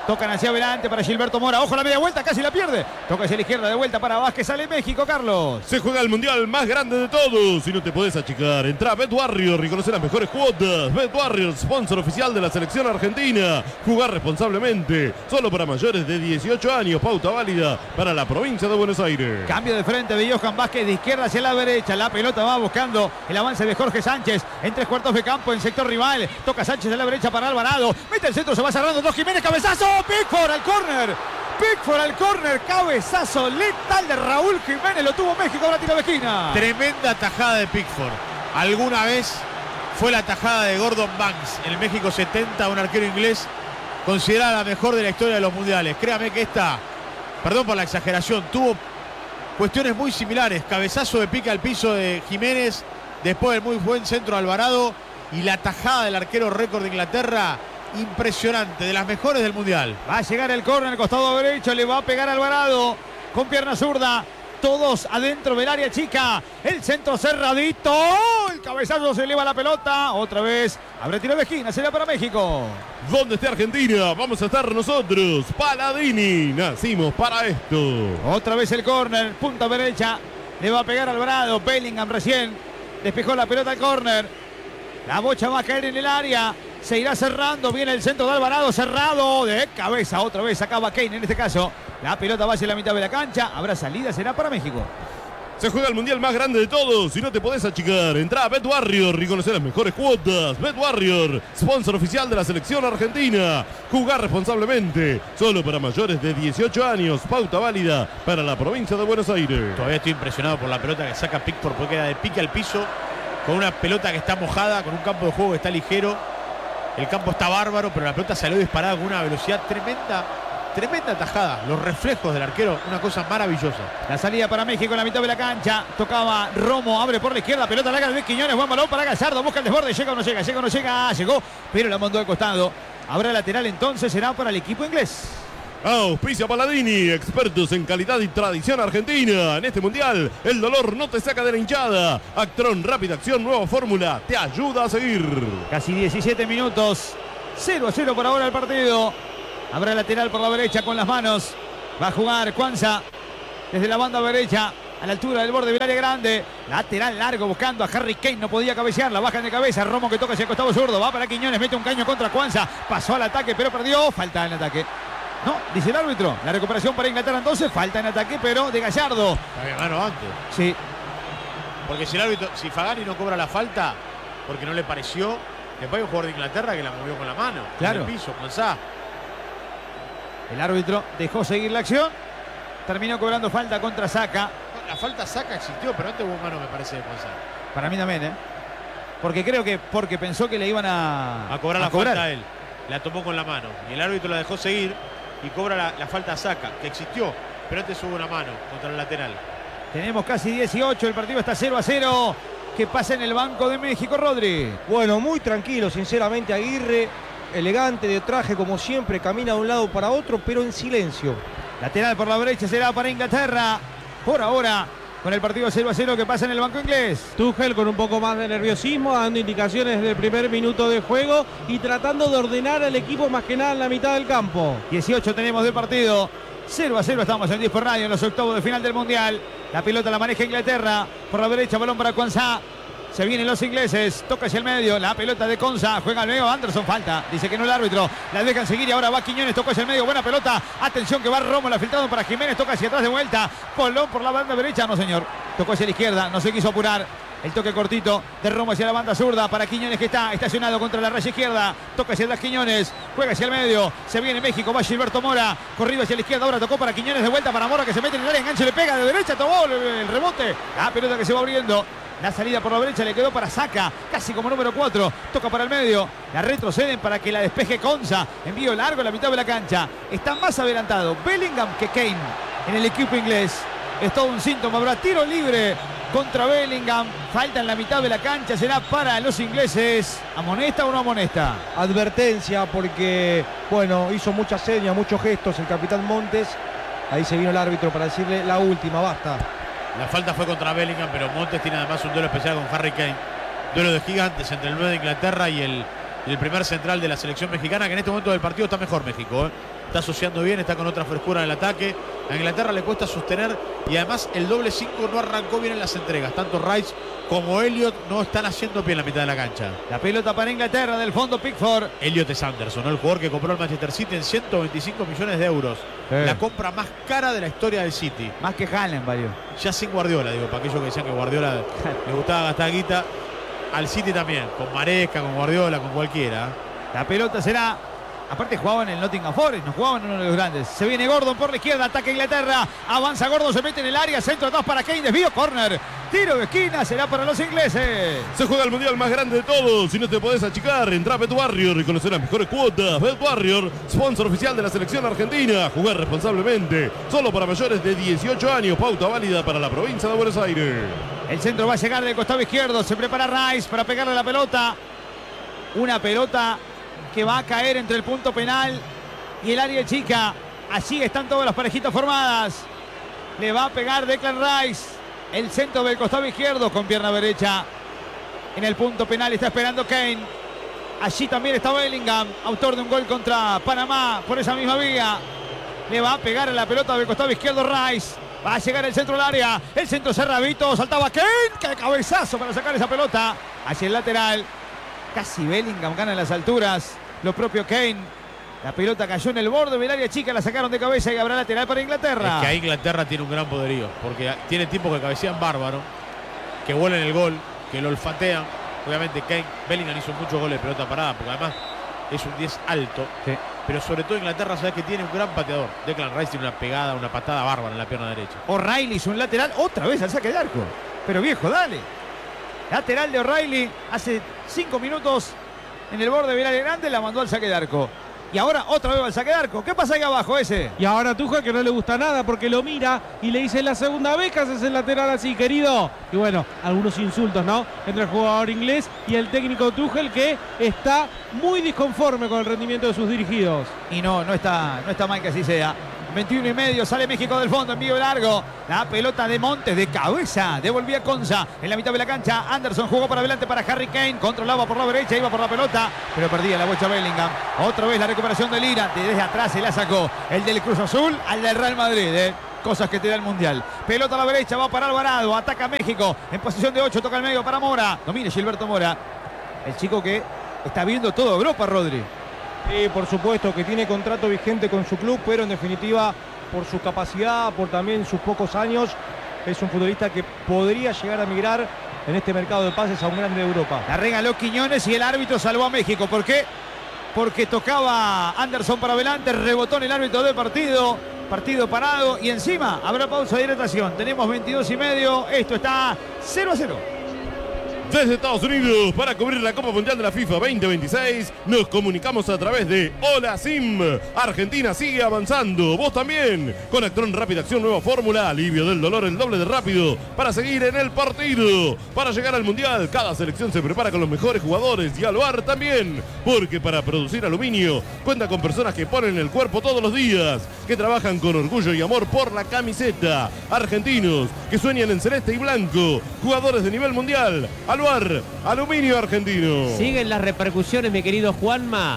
Tocan hacia adelante para Gilberto Mora. Ojo, la media vuelta, casi la pierde. Toca hacia la izquierda, de vuelta para Vázquez. Sale México, Carlos. Se juega el mundial más grande de todos y no te podés achicar. Entra a Bet Warrior y conoce las mejores cuotas. Bet Warrior, sponsor oficial de la selección argentina. Jugar responsablemente. Solo para mayores de dieciocho años. Pauta válida para la provincia de Buenos Aires. Cambio de frente de Johan Vázquez de izquierda hacia la derecha. La pelota va buscando el avance de Jorge Sánchez en tres cuartos de campo en sector rival. Toca Sánchez a la derecha para Alvarado. Mete el centro, se va cerrando. Dos Jiménez, cabezazo. Pickford al córner. Pickford al córner. Cabezazo letal de Raúl Jiménez. Lo tuvo México, ahora tiro de esquina. Tremenda tajada de Pickford. Alguna vez fue la tajada de Gordon Banks en el México setenta, un arquero inglés considerada la mejor de la historia de los mundiales. Créame que esta, perdón por la exageración, tuvo cuestiones muy similares. Cabezazo de pique al piso de Jiménez, después del muy buen centro de Alvarado y la tajada del arquero récord de Inglaterra. Impresionante, de las mejores del mundial. Va a llegar el córner al costado derecho, le va a pegar Alvarado con pierna zurda. Todos adentro del área chica. El centro cerradito. El cabezazo, se eleva la pelota. Otra vez abre tiro de esquina, será para México. Donde esté Argentina, vamos a estar nosotros. Paladini, nacimos para esto. Otra vez el córner, punta derecha. Le va a pegar Alvarado. Bellingham recién despejó la pelota al córner. La bocha va a caer en el área. Se irá cerrando, viene el centro de Alvarado, cerrado de cabeza, otra vez acaba Kane en este caso. La pelota va hacia la mitad de la cancha, habrá salida, será para México. Se juega el mundial más grande de todos y no te podés achicar. Entrá a Bet Warrior y conocer las mejores cuotas. Bet Warrior, sponsor oficial de la selección argentina. Jugar responsablemente, solo para mayores de dieciocho años. Pauta válida para la provincia de Buenos Aires. Todavía estoy impresionado por la pelota que saca Pickford porque era de pique al piso, con una pelota que está mojada, con un campo de juego que está ligero. El campo está bárbaro, pero la pelota salió disparada con una velocidad tremenda. Tremenda tajada. Los reflejos del arquero, una cosa maravillosa. La salida para México en la mitad de la cancha. Tocaba Romo, abre por la izquierda. Pelota larga de Quiñones. Buen balón para Gallardo. Busca el desborde. Llega o no llega. Llega o no llega. Llegó, pero la mandó al costado. Habrá lateral entonces. Será para el equipo inglés. Auspicia Paladini, expertos en calidad y tradición argentina. En este mundial, el dolor no te saca de la hinchada. Actron, rápida acción, nueva fórmula, te ayuda a seguir. Casi diecisiete minutos. cero a cero por ahora el partido. Habrá lateral por la derecha con las manos. Va a jugar Cuanza desde la banda derecha a la altura del borde del área grande. Lateral largo buscando a Harry Kane. No podía cabecearla. Bajan de cabeza. Romo que toca hacia el costado zurdo. Va para Quiñones. Mete un caño contra Cuanza. Pasó al ataque pero perdió. Falta en el ataque. No, dice el árbitro. La recuperación para Inglaterra entonces. Falta en ataque, pero de Gallardo. Había mano antes. Sí. Porque si el árbitro, si Fagani no cobra la falta, porque no le pareció, después hay un jugador de Inglaterra que la movió con la mano. Claro. En el piso, Gonzá. El árbitro dejó seguir la acción. Terminó cobrando falta contra Saka. La falta Saka existió, pero antes hubo mano, me parece, de Gonzá. Para mí también, ¿eh? Porque creo que porque pensó que le iban a, A cobrar a la falta a él. La tomó con la mano. Y el árbitro la dejó seguir. Y cobra la, la falta a Saka, que existió, pero antes hubo una mano contra el lateral. Tenemos casi dieciocho, el partido está cero a cero. ¿Qué pasa en el banco de México, Rodri? Bueno, muy tranquilo, sinceramente, Aguirre, elegante de traje como siempre, camina de un lado para otro, pero en silencio. Lateral por la derecha será para Inglaterra. Por ahora, con el partido cero a cero que pasa en el banco inglés. Tuchel con un poco más de nerviosismo, dando indicaciones del primer minuto de juego y tratando de ordenar al equipo más que nada en la mitad del campo. dieciocho tenemos de partido. cero a cero estamos en diez por radio en los octavos de final del Mundial. La pelota la maneja Inglaterra. Por la derecha, balón para Cuanza. Se vienen los ingleses, toca hacia el medio, la pelota de Conza, juega al medio, Anderson, falta, dice que no el árbitro, la dejan seguir y ahora va Quiñones, toca hacia el medio, buena pelota, atención que va Romo, la filtrado para Jiménez, toca hacia atrás de vuelta, Polón por la banda derecha, no señor, tocó hacia la izquierda, no se quiso apurar, el toque cortito de Romo hacia la banda zurda para Quiñones que está estacionado contra la raya izquierda, toca hacia atrás Quiñones, juega hacia el medio, se viene México, va Gilberto Mora, corrido hacia la izquierda, ahora tocó para Quiñones de vuelta para Mora que se mete en el área, enganche, le pega de derecha, tomó el rebote, la pelota que se va abriendo. La salida por la derecha le quedó para Saka, casi como número cuatro. Toca para el medio. La retroceden para que la despeje Conza. Envío largo a la mitad de la cancha. Está más adelantado Bellingham que Kane en el equipo inglés. Es todo un síntoma. Habrá tiro libre contra Bellingham. Falta en la mitad de la cancha. Será para los ingleses. ¿Amonesta o no amonesta? Advertencia porque, bueno, hizo muchas señas, muchos gestos el capitán Montes. Ahí se vino el árbitro para decirle la última, basta. La falta fue contra Bellingham, pero Montes tiene además un duelo especial con Harry Kane. Duelo de gigantes entre el nueve de Inglaterra y el el primer central de la selección mexicana, que en este momento del partido está mejor México, ¿eh? Está asociando bien, está con otra frescura en el ataque. A Inglaterra le cuesta sostener y además el doble cinco no arrancó bien en las entregas. Tanto Rice como Elliot no están haciendo bien la mitad de la cancha. La pelota para Inglaterra, del fondo Pickford. Elliot es Anderson, ¿no? El jugador que compró el Manchester City en ciento veinticinco millones de euros. Eh. La compra más cara de la historia del City. Más que Haaland valió. Ya sin Guardiola, digo, para aquellos que decían que Guardiola le gustaba gastar guita. Al City también, con Maresca, con Guardiola, con cualquiera. La pelota será... Aparte jugaban en el Nottingham Forest, no jugaban en uno de los grandes. Se viene Gordon por la izquierda, ataca Inglaterra. Avanza Gordon, se mete en el área, centro atrás para Kane, desvío, córner. Tiro de esquina, será para los ingleses. Se juega el mundial más grande de todos. Si no te podés achicar, entra a Bet Warrior y conocer las mejores cuotas. Bet Warrior, sponsor oficial de la selección argentina. Jugar responsablemente. Solo para mayores de dieciocho años. Pauta válida para la provincia de Buenos Aires. El centro va a llegar del costado izquierdo. Se prepara Rice para pegarle la pelota. Una pelota que va a caer entre el punto penal y el área chica. Allí están todas las parejitas formadas. Le va a pegar Declan Rice. El centro del costado izquierdo con pierna derecha. En el punto penal está esperando Kane. Allí también está Bellingham, autor de un gol contra Panamá por esa misma vía. Le va a pegar a la pelota del costado izquierdo Rice. Va a llegar el centro del área. El centro cerradito. Saltaba Kane. ¡Qué cabezazo para sacar esa pelota! Hacia el lateral. Casi Bellingham gana en las alturas. Lo propio Kane. La pelota cayó en el borde del área chica. La sacaron de cabeza y habrá lateral para Inglaterra. Es que ahí Inglaterra tiene un gran poderío. Porque tiene tipos que cabecean bárbaro. Que vuelan el gol. Que lo olfatean. Obviamente Kane, Bellingham hizo muchos goles de pelota parada. Porque además es un diez alto. Sí. Pero sobre todo Inglaterra sabe que tiene un gran pateador. Declan Rice tiene una pegada, una patada bárbara en la pierna derecha. O'Reilly hizo un lateral. Otra vez al saque de arco. Pero viejo, dale. Lateral de O'Reilly. Hace cinco minutos. En el borde del área grande la mandó al saque de arco. Y ahora otra vez al saque de arco. ¿Qué pasa ahí abajo ese? Y ahora Tuchel, que no le gusta nada porque lo mira y le dice la segunda vez que haces el lateral así, querido. Y bueno, algunos insultos, ¿no? Entre el jugador inglés y el técnico Tuchel, que está muy disconforme con el rendimiento de sus dirigidos. Y no, no está, no está mal que así sea. veintiuno y medio, sale México del fondo, envío largo. La pelota de Montes de cabeza. Devolvía Conza en la mitad de la cancha. Anderson jugó para adelante para Harry Kane. Controlaba por la derecha, iba por la pelota, pero perdía la bocha Bellingham. Otra vez la recuperación de Lira. Desde atrás se la sacó el del Cruz Azul al del Real Madrid. ¿eh? Cosas que te da el Mundial. Pelota a la derecha, va para Alvarado. Ataca México en posición de ocho. Toca el medio para Mora. Domina Gilberto Mora. El chico que está viendo toda Europa, Rodri. Sí, por supuesto que tiene contrato vigente con su club, pero en definitiva, por su capacidad, por también sus pocos años, es un futbolista que podría llegar a migrar en este mercado de pases a un grande de Europa. La regaló Quiñones y el árbitro salvó a México. ¿Por qué? Porque tocaba Anderson para adelante, rebotó en el árbitro del partido, partido parado y encima habrá pausa de hidratación. Tenemos veintidós y medio, esto está cero a cero. Desde Estados Unidos, para cubrir la Copa Mundial de la FIFA veinte veintiséis, nos comunicamos a través de Hola Sim. Argentina sigue avanzando, vos también. Con Actron Rápida Acción Nueva Fórmula, alivio del dolor, el doble de rápido, para seguir en el partido. Para llegar al Mundial, cada selección se prepara con los mejores jugadores y Aluar también. Porque para producir aluminio, cuenta con personas que ponen el cuerpo todos los días, que trabajan con orgullo y amor por la camiseta. Argentinos, que sueñan en celeste y blanco, jugadores de nivel mundial. Aluar, aluminio argentino. Siguen las repercusiones, mi querido Juanma,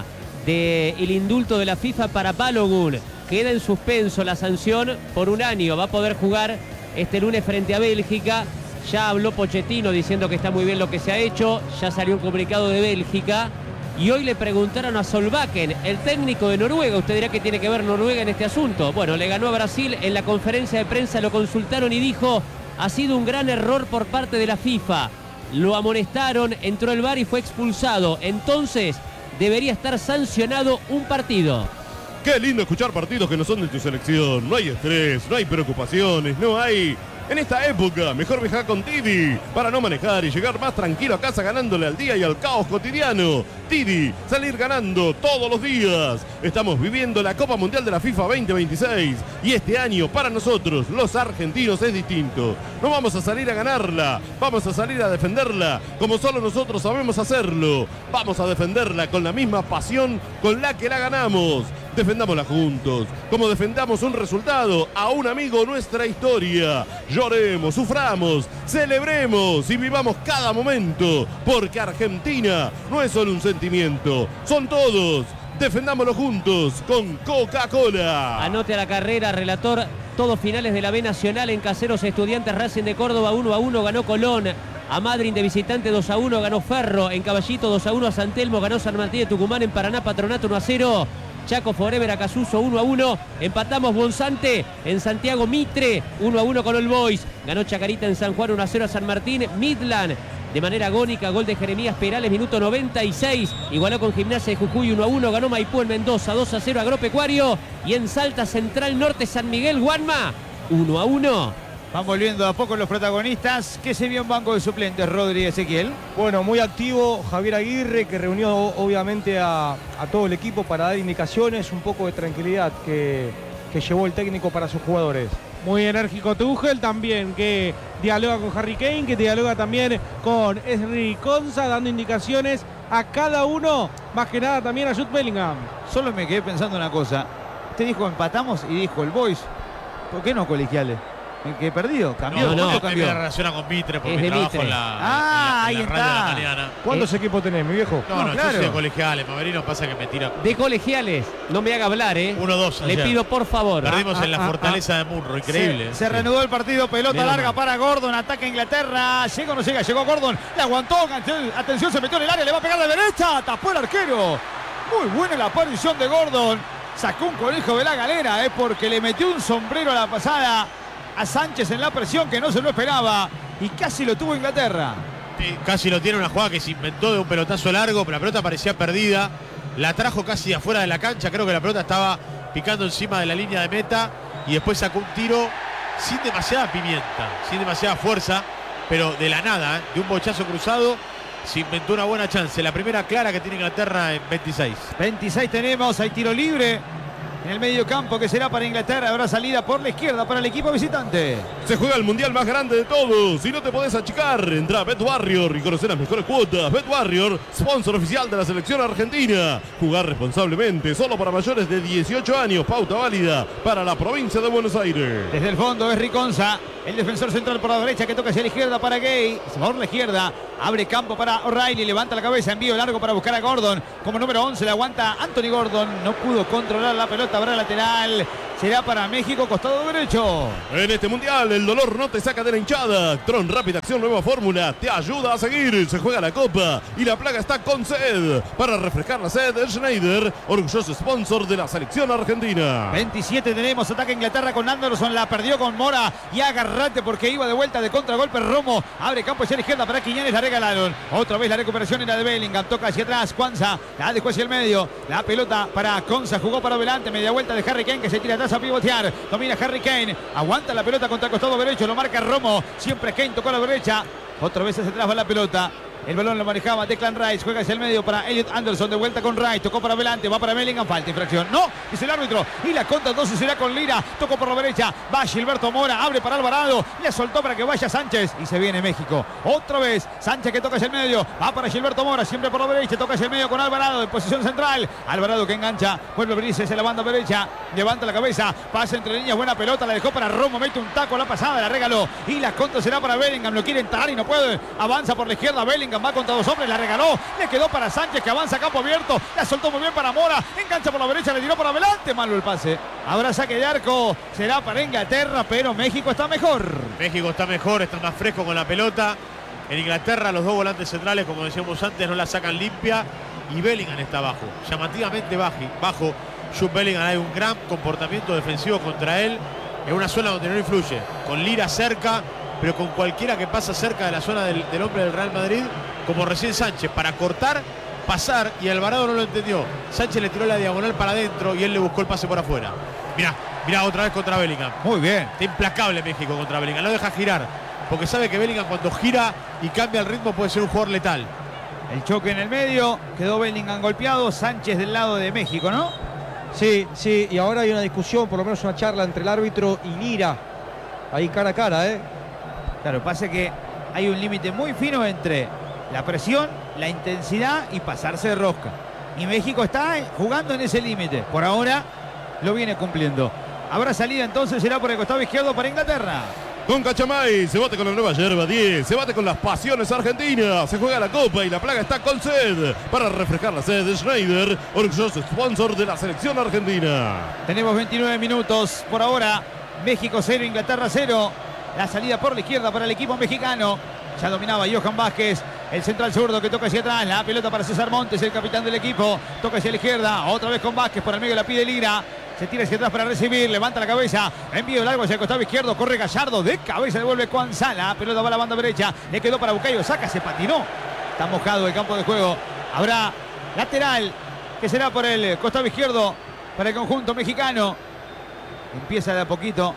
del indulto de la FIFA para Balogun. Queda en suspenso la sanción por un año. Va a poder jugar este lunes frente a Bélgica. Ya habló Pochettino diciendo que está muy bien lo que se ha hecho. Ya salió un comunicado de Bélgica. Y hoy le preguntaron a Solbakken, el técnico de Noruega. Usted dirá que tiene que ver Noruega en este asunto. Bueno, le ganó a Brasil. En la conferencia de prensa lo consultaron y dijo: ha sido un gran error por parte de la FIFA. Lo amonestaron, entró el V A R y fue expulsado. Entonces, debería estar sancionado un partido. Qué lindo escuchar partidos que no son de tu selección. No hay estrés, no hay preocupaciones, no hay... En esta época, mejor viajar con Didi para no manejar y llegar más tranquilo a casa ganándole al día y al caos cotidiano. Didi, salir ganando todos los días. Estamos viviendo la Copa Mundial de la FIFA veinte veintiséis y este año para nosotros, los argentinos, es distinto. No vamos a salir a ganarla, vamos a salir a defenderla como solo nosotros sabemos hacerlo. Vamos a defenderla con la misma pasión con la que la ganamos. Defendámosla juntos, como defendamos un resultado, a un amigo nuestra historia. Lloremos, suframos, celebremos y vivamos cada momento, porque Argentina no es solo un sentimiento, son todos. Defendámoslo juntos con Coca-Cola. Anote a la carrera, relator. Todos finales de la B Nacional en Caseros Estudiantes. Racing de Córdoba uno a uno ganó Colón. A Madryn de visitante dos a uno ganó Ferro. En Caballito dos a uno a San Telmo ganó San Martín de Tucumán. En Paraná Patronato uno a cero. Chaco Forever a Casuso uno a uno. Empatamos Bonsante. En Santiago Mitre uno a uno con All Boys. Ganó Chacarita en San Juan uno a cero a San Martín. Midland de manera agónica, gol de Jeremías Perales, minuto noventa y seis. Igualó con Gimnasia de Jujuy uno a uno. Ganó Maipú en Mendoza dos a cero Agropecuario. Y en Salta Central Norte San Miguel Guanma uno a uno. Van volviendo a poco los protagonistas. ¿Qué se vio en banco de suplentes, Rodri Ezequiel? Bueno, muy activo Javier Aguirre, que reunió obviamente a, a todo el equipo para dar indicaciones, un poco de tranquilidad que, que llevó el técnico para sus jugadores. Muy enérgico Tuchel también, que dialoga con Harry Kane, que dialoga también con Ezri Konsa, dando indicaciones a cada uno, más que nada también a Jude Bellingham. Solo me quedé pensando una cosa. Usted dijo empatamos y dijo el Boys. ¿Por qué no colegiales? ¿Me quedé perdido? ¿Cambió? No, no, ¿Cuánto Me cambió? relaciona con Mitre por Es mi de trabajo Mitre. en la, Ah, en la, en ahí la radio de la está. mañana. ¿Cuántos Eh, equipos tenés, mi viejo? No, No, no, claro. yo soy de colegiales. Maverino pasa que me tira De colegiales, no me haga hablar, ¿eh? uno dos Le ayer. pido por favor. Perdimos Ah, en la ah, fortaleza de Munro, increíble. Se, se Sí. reanudó el partido, pelota Menos larga mal. para Gordon, ataca Inglaterra, llega o no llega, llegó Gordon, la aguantó, atención, se metió en el área, le va a pegar de derecha, tapó el arquero. Muy buena la aparición de Gordon, sacó un conejo de la galera, eh, porque le metió un sombrero a la pasada a Sánchez en la presión que no se lo esperaba y casi lo tuvo Inglaterra. Sí, casi lo tiene una jugada que se inventó de un pelotazo largo, pero la pelota parecía perdida. La trajo casi afuera de la cancha, creo que la pelota estaba picando encima de la línea de meta y después sacó un tiro sin demasiada pimienta, sin demasiada fuerza, pero de la nada, ¿eh? De un bochazo cruzado, se inventó una buena chance. La primera clara que tiene Inglaterra en veintiséis. veintiséis tenemos, hay tiro libre en el medio campo que será para Inglaterra, habrá salida por la izquierda para el equipo visitante. Se juega el mundial más grande de todos. Si no te podés achicar, entra a Bet Warrior y conocer las mejores cuotas. Bet Warrior, sponsor oficial de la selección argentina. Jugar responsablemente, solo para mayores de dieciocho años. Pauta válida para la provincia de Buenos Aires. Desde el fondo es Riconza, el defensor central por la derecha que toca hacia la izquierda para Gay. Por la izquierda, abre campo para O'Reilly, levanta la cabeza, envío largo para buscar a Gordon. Como número once le aguanta Anthony Gordon, no pudo controlar la pelota, habrá lateral. Será para México, costado derecho. En este mundial el dolor no te saca de la hinchada. Tron Rápida Acción Nueva Fórmula te ayuda a seguir. Se juega la copa y la plaga está con sed. Para refrescar la sed, el Schneider, orgulloso sponsor de la selección argentina. veintisiete tenemos, ataca Inglaterra con Anderson, la perdió con Mora y agarrate porque iba de vuelta de contragolpe Romo. Abre campo hacia la izquierda para Quiñones, la regalaron. Otra vez la recuperación era de Bellingham, toca hacia atrás, Cuanza, la dejó hacia el medio. La pelota para Conza, jugó para adelante, media vuelta de Harry Kane que se tira atrás a pivotear. Domina Harry Kane, aguanta la pelota contra el costado derecho, lo marca Romo. Siempre Kane tocó a la derecha. Otra vez hacia atrás va la pelota. El balón lo manejaba Declan Rice, juega hacia el medio para Elliot Anderson, de vuelta con Rice, tocó para adelante, va para Bellingham, falta, infracción, no, es el árbitro, y la contra entonces será con Lira, tocó por la derecha, va Gilberto Mora, abre para Alvarado, le soltó para que vaya Sánchez, y se viene México, otra vez, Sánchez que toca hacia el medio, va para Gilberto Mora, siempre por la derecha, toca hacia el medio con Alvarado, en posición central, Alvarado que engancha, vuelve a abrirse hacia la banda derecha, levanta la cabeza, pasa entre líneas, buena pelota, la dejó para Romo, mete un taco a la pasada, la regaló, y la contra será para Bellingham, lo quiere entarar y no puede, avanza por la izquierda, Bellingham va contra dos hombres, la regaló, le quedó para Sánchez que avanza a campo abierto, la soltó muy bien para Mora, engancha por la derecha, le tiró por adelante, malo el pase. Habrá saque de arco, será para Inglaterra, pero México está mejor. México está mejor, está más fresco con la pelota. En Inglaterra los dos volantes centrales, como decíamos antes, no la sacan limpia y Bellingham está bajo, llamativamente bajo. bajo. Jude Bellingham, hay un gran comportamiento defensivo contra él en una zona donde no influye, con Lira cerca, pero con cualquiera que pasa cerca de la zona del, del hombre del Real Madrid, como recién Sánchez, para cortar, pasar, y Alvarado no lo entendió. Sánchez le tiró la diagonal para adentro y él le buscó el pase por afuera. Mirá, mirá otra vez contra Bellingham. Muy bien. Está implacable México contra Bellingham, no deja girar, porque sabe que Bellingham cuando gira y cambia el ritmo puede ser un jugador letal. El choque en el medio, quedó Bellingham golpeado, Sánchez del lado de México, ¿no? Sí, sí, y ahora hay una discusión, por lo menos una charla entre el árbitro y Lira. Ahí cara a cara, ¿eh? Claro, pasa que hay un límite muy fino entre la presión, la intensidad y pasarse de rosca. y México está jugando en ese límite. Por ahora lo viene cumpliendo. Habrá salida entonces, será por el costado izquierdo para Inglaterra. Con Cachamay, se bate con la nueva yerba diez, se bate con las pasiones argentinas, se juega la copa y la plaga está con sed. Para refrescar la sed de Schneider, orgulloso sponsor de la selección argentina. Tenemos veintinueve minutos por ahora. México cero, Inglaterra cero. La salida por la izquierda para el equipo mexicano. Ya dominaba Johan Vázquez, el central zurdo que toca hacia atrás. La pelota para César Montes, el capitán del equipo. Toca hacia la izquierda, otra vez con Vázquez, por el medio la pide Lira. Se tira hacia atrás para recibir, levanta la cabeza, envío largo hacia el costado izquierdo, corre Gallardo, de cabeza devuelve Cuanza, la pelota va a la banda derecha, le quedó para Bucayo, saca, se patinó. Está mojado el campo de juego. Habrá lateral, que será por el costado izquierdo para el conjunto mexicano. Empieza de a poquito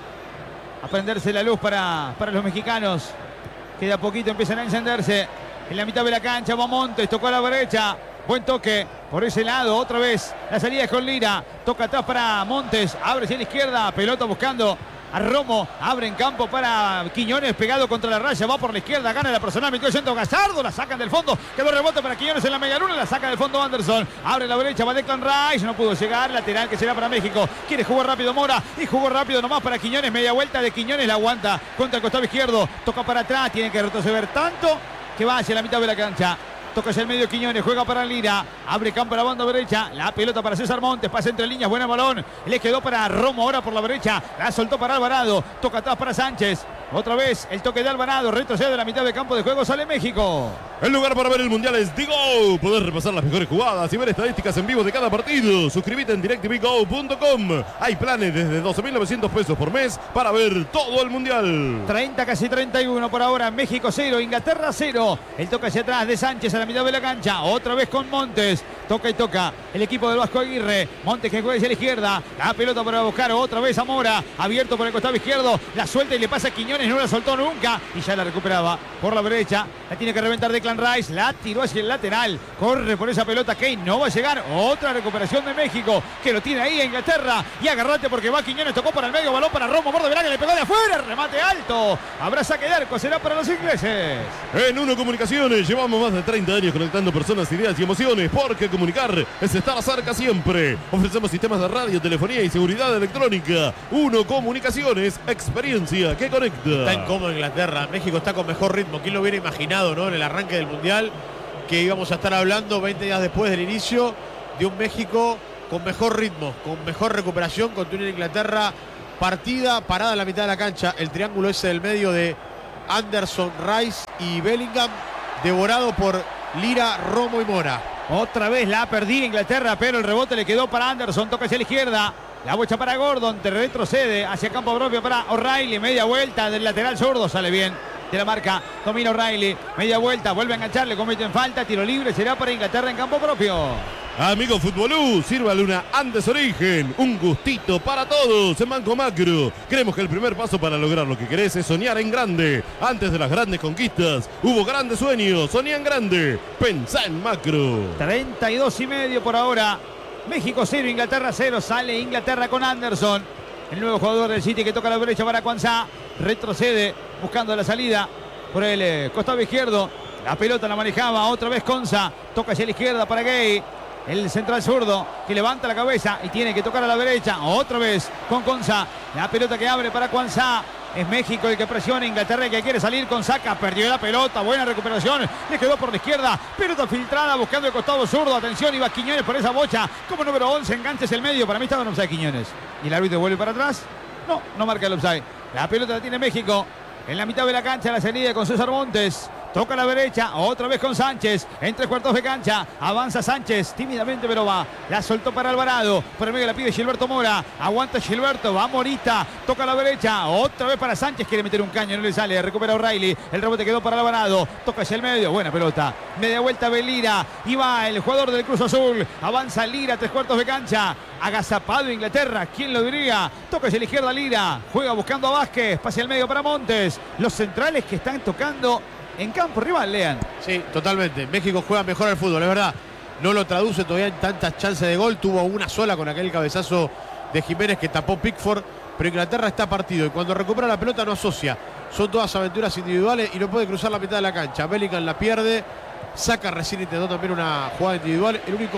a prenderse la luz para, para los mexicanos, que de a poquito empiezan a encenderse. En la mitad de la cancha va Montes, tocó a la derecha. Buen toque por ese lado, otra vez la salida es con Lira, toca atrás para Montes, abre hacia la izquierda, pelota buscando a Romo, abre en campo para Quiñones, pegado contra la raya, va por la izquierda, gana la personal, metió el centro Gallardo, la sacan del fondo, quedó rebote para Quiñones en la media luna, la saca del fondo Anderson, abre la derecha, va Declan Rice, no pudo llegar, lateral que será para México, quiere jugar rápido Mora, y jugó rápido nomás para Quiñones, media vuelta de Quiñones, la aguanta contra el costado izquierdo, toca para atrás, tiene que retroceder tanto que va hacia la mitad de la cancha. Toca hacia el medio Quiñones, juega para Lira, abre campo a la banda derecha, la pelota para César Montes, pasa entre líneas, buena balón, le quedó para Romo ahora por la derecha, la soltó para Alvarado, toca atrás para Sánchez, otra vez el toque de Alvarado, retrocede de la mitad del campo de juego, sale México. El lugar para ver el Mundial es Digo. Podés repasar las mejores jugadas y ver estadísticas en vivo de cada partido. Suscríbete en direct t v go punto com. Hay planes desde doce mil novecientos pesos por mes para ver todo el Mundial. treinta, casi treinta y uno por ahora. México cero, Inglaterra cero. El toque hacia atrás de Sánchez a la mitad de la cancha. Otra vez con Montes. Toca y toca el equipo del Vasco Aguirre. Montes que juega hacia la izquierda. La pelota para buscar otra vez a Mora. Abierto por el costado izquierdo. La suelta y le pasa a Quiñones. No la soltó nunca. Y ya la recuperaba por la derecha. La tiene que reventar Declan Rice. La tiró hacia el lateral. Corre por esa pelota. Kane no va a llegar. Otra recuperación de México. Que lo tiene ahí a Inglaterra. Y agarrate porque va Quiñones. Tocó para el medio. Balón para Romo. Borde Verán que le pegó de afuera. Remate alto. Habrá saque de arco. Será para los ingleses. En Uno Comunicaciones llevamos más de treinta años conectando personas, ideas y emociones. Porque comunicar es estar cerca siempre. Ofrecemos sistemas de radio, telefonía y seguridad electrónica. Uno Comunicaciones. Experiencia que conecta. Está incómodo Inglaterra. México está con mejor ritmo. ¿Quién lo hubiera imaginado, no? En el arranque del Mundial, que íbamos a estar hablando veinte días después del inicio de un México con mejor ritmo, con mejor recuperación, con una Inglaterra partida, parada en la mitad de la cancha. El triángulo ese del medio de Anderson, Rice y Bellingham, devorado por Lira, Romo y Mora. Otra vez la ha perdido Inglaterra, pero el rebote le quedó para Anderson. Toca hacia la izquierda. La bocha para Gordon, te retrocede hacia campo propio para O'Reilly. Media vuelta del lateral zurdo, sale bien de la marca. Domina O'Reilly, media vuelta, vuelve a engancharle, comete en falta, tiro libre, será para Inglaterra en campo propio. Amigo Futbolú, sírvale una Andes Origen, un gustito para todos en Banco Macro. Creemos que el primer paso para lograr lo que querés es soñar en grande. Antes de las grandes conquistas, hubo grandes sueños, soñá en grande, pensá en macro. treinta y dos y medio por ahora. México cero, Inglaterra cero, sale Inglaterra con Anderson. El nuevo jugador del City que toca a la derecha para Cuanza. Retrocede buscando la salida por el eh, costado izquierdo. La pelota la manejaba otra vez Conza. Toca hacia la izquierda para Gay. El central zurdo que levanta la cabeza y tiene que tocar a la derecha. Otra vez con Conza. La pelota que abre para Cuanza. Es México el que presiona, Inglaterra el que quiere salir con Saca. Perdió la pelota, buena recuperación. Le quedó por la izquierda. Pelota filtrada buscando el costado zurdo. Atención, iba Quiñones por esa bocha. Como número once, enganches el medio. Para mí estaba en offside Quiñones. Y el árbitro vuelve para atrás. No, no marca el offside. La pelota la tiene México. En la mitad de la cancha, la salida con César Montes. Toca a la derecha, otra vez con Sánchez. En tres cuartos de cancha, avanza Sánchez. Tímidamente, pero va. La soltó para Alvarado. Por el medio la pide Gilberto Mora. Aguanta Gilberto, va Morita. Toca a la derecha, otra vez para Sánchez. Quiere meter un caño, no le sale. Recupera O'Reilly. El rebote quedó para Alvarado. Toca hacia el medio, buena pelota. Media vuelta Belira. Y va el jugador del Cruz Azul. Avanza Lira, tres cuartos de cancha. Agazapado Inglaterra, ¿quién lo diría? Toca hacia la izquierda Lira. Juega buscando a Vázquez. Pase al medio para Montes. Los centrales que están tocando en campo rival, Lean. Sí, totalmente. México juega mejor al fútbol, es verdad. No lo traduce todavía en tantas chances de gol. Tuvo una sola con aquel cabezazo de Jiménez que tapó Pickford. Pero Inglaterra está partido y cuando recupera la pelota no asocia. Son todas aventuras individuales y no puede cruzar la mitad de la cancha. Bellingham la pierde. Saca recién intentó también una jugada individual. El único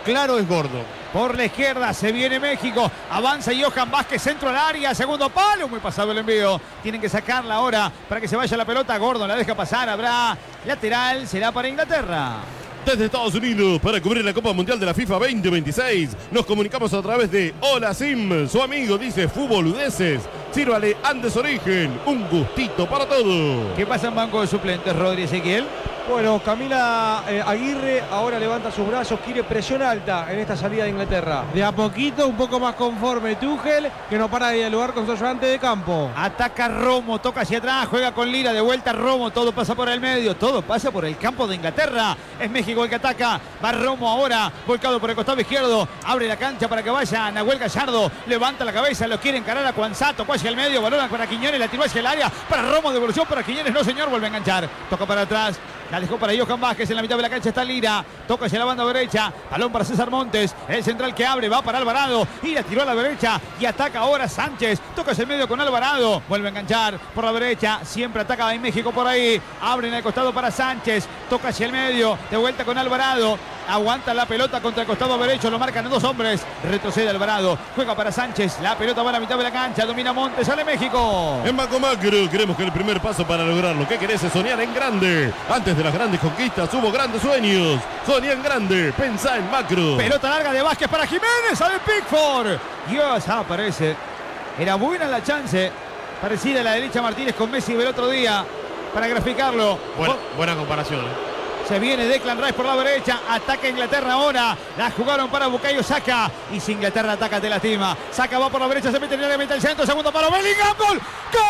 claro es Gordon. Por la izquierda se viene México. Avanza Johan Vázquez, centro al área. Segundo palo. Muy pasado el envío. Tienen que sacarla ahora para que se vaya la pelota. Gordon la deja pasar. Habrá lateral. Será para Inglaterra. Desde Estados Unidos, para cubrir la Copa Mundial de la FIFA veinte veintiséis, nos comunicamos a través de Hola Sim. Su amigo dice Futboludeces. Sírvale Andes Origen. Un gustito para todo. ¿Qué pasa en banco de suplentes, Rodri Ezequiel? Bueno, Camila eh, Aguirre ahora levanta sus brazos, quiere presión alta en esta salida de Inglaterra. De a poquito, un poco más conforme Tuchel, que no para de dialogar con su ayudante de campo. Ataca Romo, toca hacia atrás, juega con Lira, de vuelta Romo, todo pasa por el medio, todo pasa por el campo de Inglaterra. Es México el que ataca, va Romo ahora, volcado por el costado izquierdo, abre la cancha para que vaya Nahuel Gallardo, levanta la cabeza, lo quiere encarar a Cuanzato, hacia el medio, balón para Quiñones, la tiró hacia el área, para Romo, devolución para Quiñones, no señor, vuelve a enganchar, toca para atrás. La dejó para Johan Vázquez, en la mitad de la cancha está Lira, toca hacia la banda derecha, balón para César Montes, el central que abre, va para Alvarado, y la tiró a la derecha, y ataca ahora Sánchez, toca hacia el medio con Alvarado, vuelve a enganchar por la derecha, siempre ataca en México por ahí, abre en el costado para Sánchez, toca hacia el medio, de vuelta con Alvarado, aguanta la pelota contra el costado derecho, lo marcan dos hombres, retrocede Alvarado, juega para Sánchez, la pelota va a la mitad de la cancha, domina Montes, sale México. En Banco Macro creemos que el primer paso para lograrlo que querés es soñar en grande. Antes de las grandes conquistas hubo grandes sueños. Soñá en grande, pensá en macro. Pelota larga de Vázquez para Jiménez, sale Pickford. Dios, aparece. Era buena la chance, parecida a la de Licha Martínez con Messi del otro día, para graficarlo. Buena, buena comparación, ¿eh? Se viene Declan Rice por la derecha, ataca Inglaterra ahora, la jugaron para Bukayo Saka, y si Inglaterra ataca te lastima. Saka va por la derecha, se mete en el área, mete el centro, segundo palo, Bellingham, gol, gol.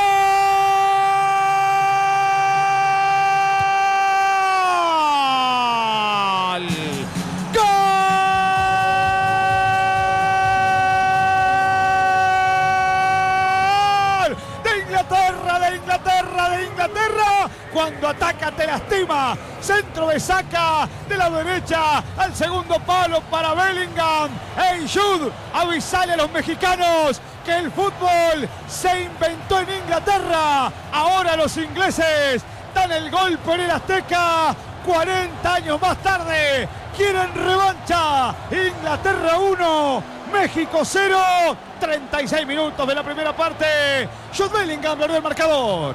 Cuando ataca te lastima. Centro de Saka de la derecha al segundo palo para Bellingham. Hey Jude, avisale a los mexicanos que el fútbol se inventó en Inglaterra. Ahora los ingleses dan el golpe en el Azteca. cuarenta años más tarde quieren revancha. Inglaterra uno, México cero. treinta y seis minutos de la primera parte. Jude Bellingham abrió el marcador.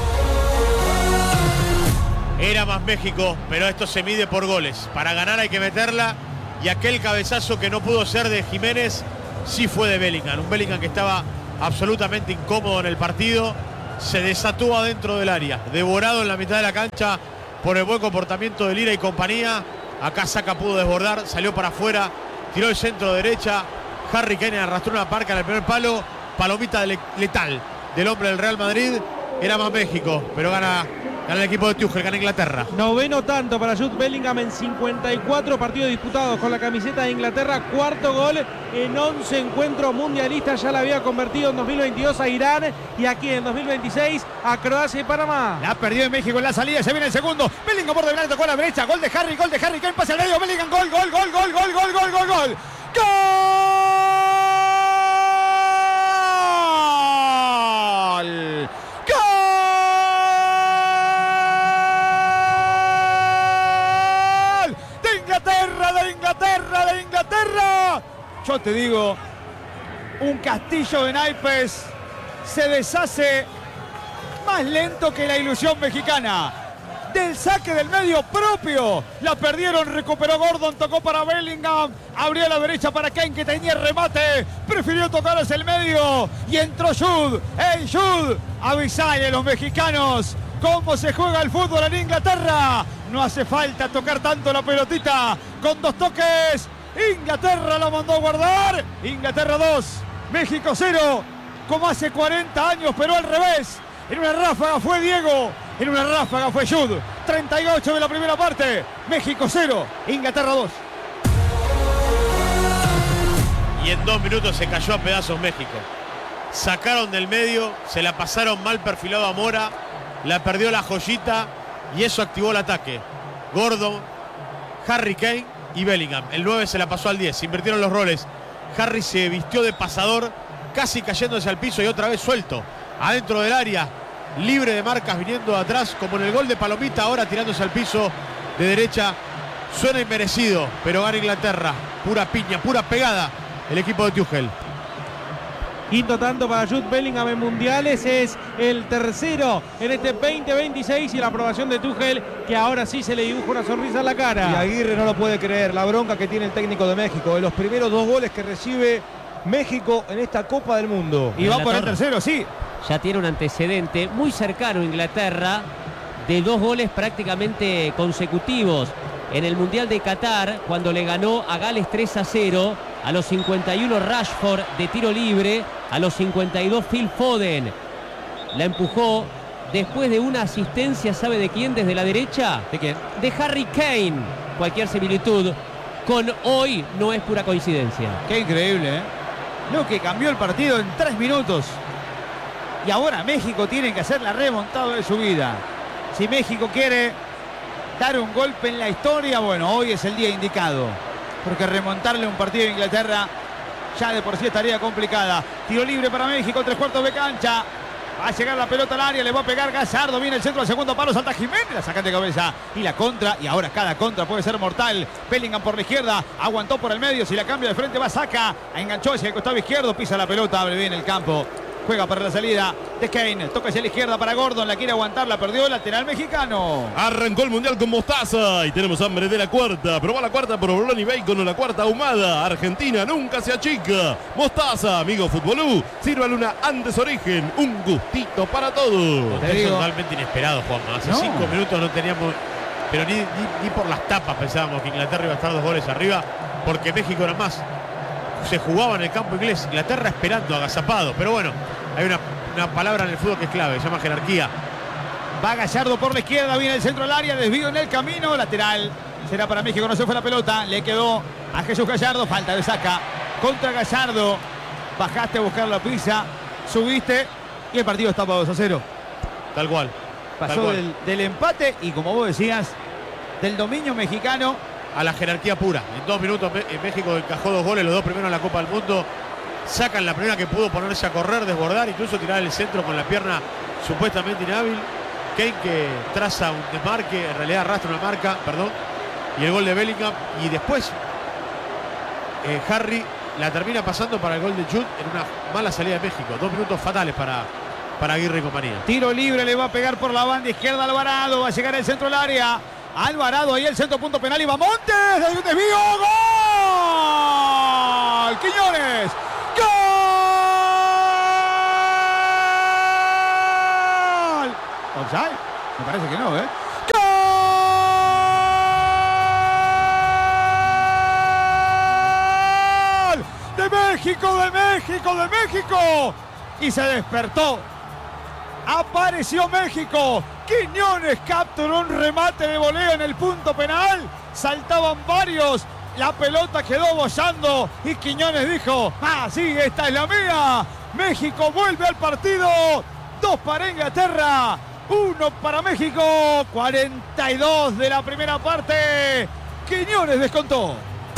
Era más México, pero esto se mide por goles. Para ganar hay que meterla, y aquel cabezazo que no pudo ser de Jiménez sí fue de Bellingham. Un Bellingham que estaba absolutamente incómodo en el partido, se desató adentro del área, devorado en la mitad de la cancha por el buen comportamiento de Lira y compañía. Acá Saka pudo desbordar, salió para afuera, tiró el centro derecha. Harry Kane arrastró una parca en el primer palo, palomita letal del hombre del Real Madrid. Era más México, pero gana Gana el equipo de Tuchel, gana Inglaterra. Noveno tanto para Jude Bellingham en cincuenta y cuatro partidos disputados con la camiseta de Inglaterra. Cuarto gol en once encuentros mundialistas. Ya la había convertido en dos mil veintidós a Irán y aquí en dos mil veintiséis a Croacia y Panamá. La perdió en México en la salida. Se viene el segundo. Bellingham por delante, tocó a la derecha. Gol de Harry, gol de Harry. Kane pasa al medio. Bellingham, gol, gol, gol, gol, gol, gol, gol, gol, gol. ¡Gol! Yo te digo, un castillo de naipes se deshace más lento que la ilusión mexicana. Del saque del medio propio, la perdieron, recuperó Gordon, tocó para Bellingham, abrió a la derecha para Kane que tenía el remate, prefirió tocar hacia el medio y entró Jude. ¡Hey Jude! Avisale a los mexicanos cómo se juega el fútbol en Inglaterra. No hace falta tocar tanto la pelotita, con dos toques. Inglaterra la mandó a guardar. Inglaterra dos, México cero, como hace cuarenta años, pero al revés. En una ráfaga fue Diego, en una ráfaga fue Jude. treinta y ocho de la primera parte, México cero, Inglaterra dos. Y en dos minutos se cayó a pedazos México. Sacaron del medio, se la pasaron mal perfilado a Mora, la perdió la joyita y eso activó el ataque. Gordon, Harry Kane y Bellingham. El nueve se la pasó al diez, se invirtieron los roles. Harry se vistió de pasador, casi cayéndose al piso y otra vez suelto. Adentro del área, libre de marcas viniendo de atrás, como en el gol de Palomita, ahora tirándose al piso de derecha. Suena inmerecido, pero gana Inglaterra. pura piña, pura pegada el equipo de Tuchel. Quinto tanto para Jude Bellingham en mundiales, es el tercero en este veinte veintiséis y la aprobación de Tuchel, que ahora sí se le dibuja una sonrisa en la cara. Y Aguirre no lo puede creer, la bronca que tiene el técnico de México, de los primeros dos goles que recibe México en esta Copa del Mundo. Y va por el tercero, sí. Ya tiene un antecedente muy cercano a Inglaterra de dos goles prácticamente consecutivos. En el Mundial de Qatar, cuando le ganó a Gales tres a cero, a los cincuenta y uno Rashford de tiro libre, a los cincuenta y dos Phil Foden la empujó después de una asistencia, ¿sabe de quién? Desde la derecha. ¿De quién? De Harry Kane. Cualquier similitud con hoy no es pura coincidencia. Qué increíble, ¿eh? Lo que cambió el partido en tres minutos. Y ahora México tiene que hacer la remontada de su vida. Si México quiere dar un golpe en la historia, bueno, hoy es el día indicado. Porque remontarle un partido a Inglaterra ya de por sí estaría complicada. Tiro libre para México, tres cuartos de cancha. Va a llegar la pelota al área, le va a pegar Gallardo, viene el centro al segundo palo, salta Jiménez, la sacan de cabeza y la contra, y ahora cada contra puede ser mortal. Bellingham por la izquierda, aguantó por el medio, si la cambia de frente va Saca, enganchó hacia el costado izquierdo, pisa la pelota, abre bien el campo. Juega para la salida de Kane. Toca hacia la izquierda para Gordon. La quiere aguantar. La perdió el lateral mexicano. Arrancó el Mundial con mostaza. Y tenemos hambre de la cuarta. Probá la cuarta por Bolón y Bacon o la cuarta ahumada. Argentina nunca se achica. Mostaza, amigo futbolú. Sírvale una antes origen. Un gustito para todos. Es totalmente inesperado, Juanma. Hace No. cinco minutos no teníamos... Pero ni, ni, ni por las tapas pensábamos que Inglaterra iba a estar dos goles arriba. Porque México era más. Se jugaba en el campo inglés. Inglaterra esperando, agazapado. Pero bueno, hay una, una palabra en el fútbol que es clave. Se llama jerarquía. Va Gallardo por la izquierda. Viene el centro del área. Desvío en el camino. Lateral. Será para México. No se fue la pelota. Le quedó a Jesús Gallardo. Falta de Saca. Contra Gallardo. Bajaste a buscar la pizza. Subiste. Y el partido está para dos a cero. Tal cual. Pasó Tal cual. del, del empate. Y como vos decías, del dominio mexicano A la jerarquía pura. En dos minutos México encajó dos goles, los dos primeros en la Copa del Mundo. Sacan la primera que pudo ponerse a correr, desbordar, incluso tirar el centro con la pierna supuestamente inhábil. Kane que traza un desmarque, en realidad arrastra una marca, perdón. Y el gol de Bellingham. Y después eh, Harry la termina pasando para el gol de Jude en una mala salida de México. Dos minutos fatales para, para Aguirre y compañía. Tiro libre, le va a pegar por la banda izquierda Alvarado. Va a llegar el centro del área. Alvarado, ahí el centro, punto penal, y va Montes, desde un desvío, ¡gol! ¡Quiñones! ¡Gol! ¿Offside? Me parece que no, ¿eh? ¡Gol! ¡De México, de México, de México! Y se despertó. Apareció México. Quiñones capturó un remate de voleo en el punto penal. Saltaban varios. La pelota quedó bollando y Quiñones dijo: ah, sí, esta es la mía. México vuelve al partido. Dos para Inglaterra, uno para México. cuarenta y dos de la primera parte. Quiñones descontó.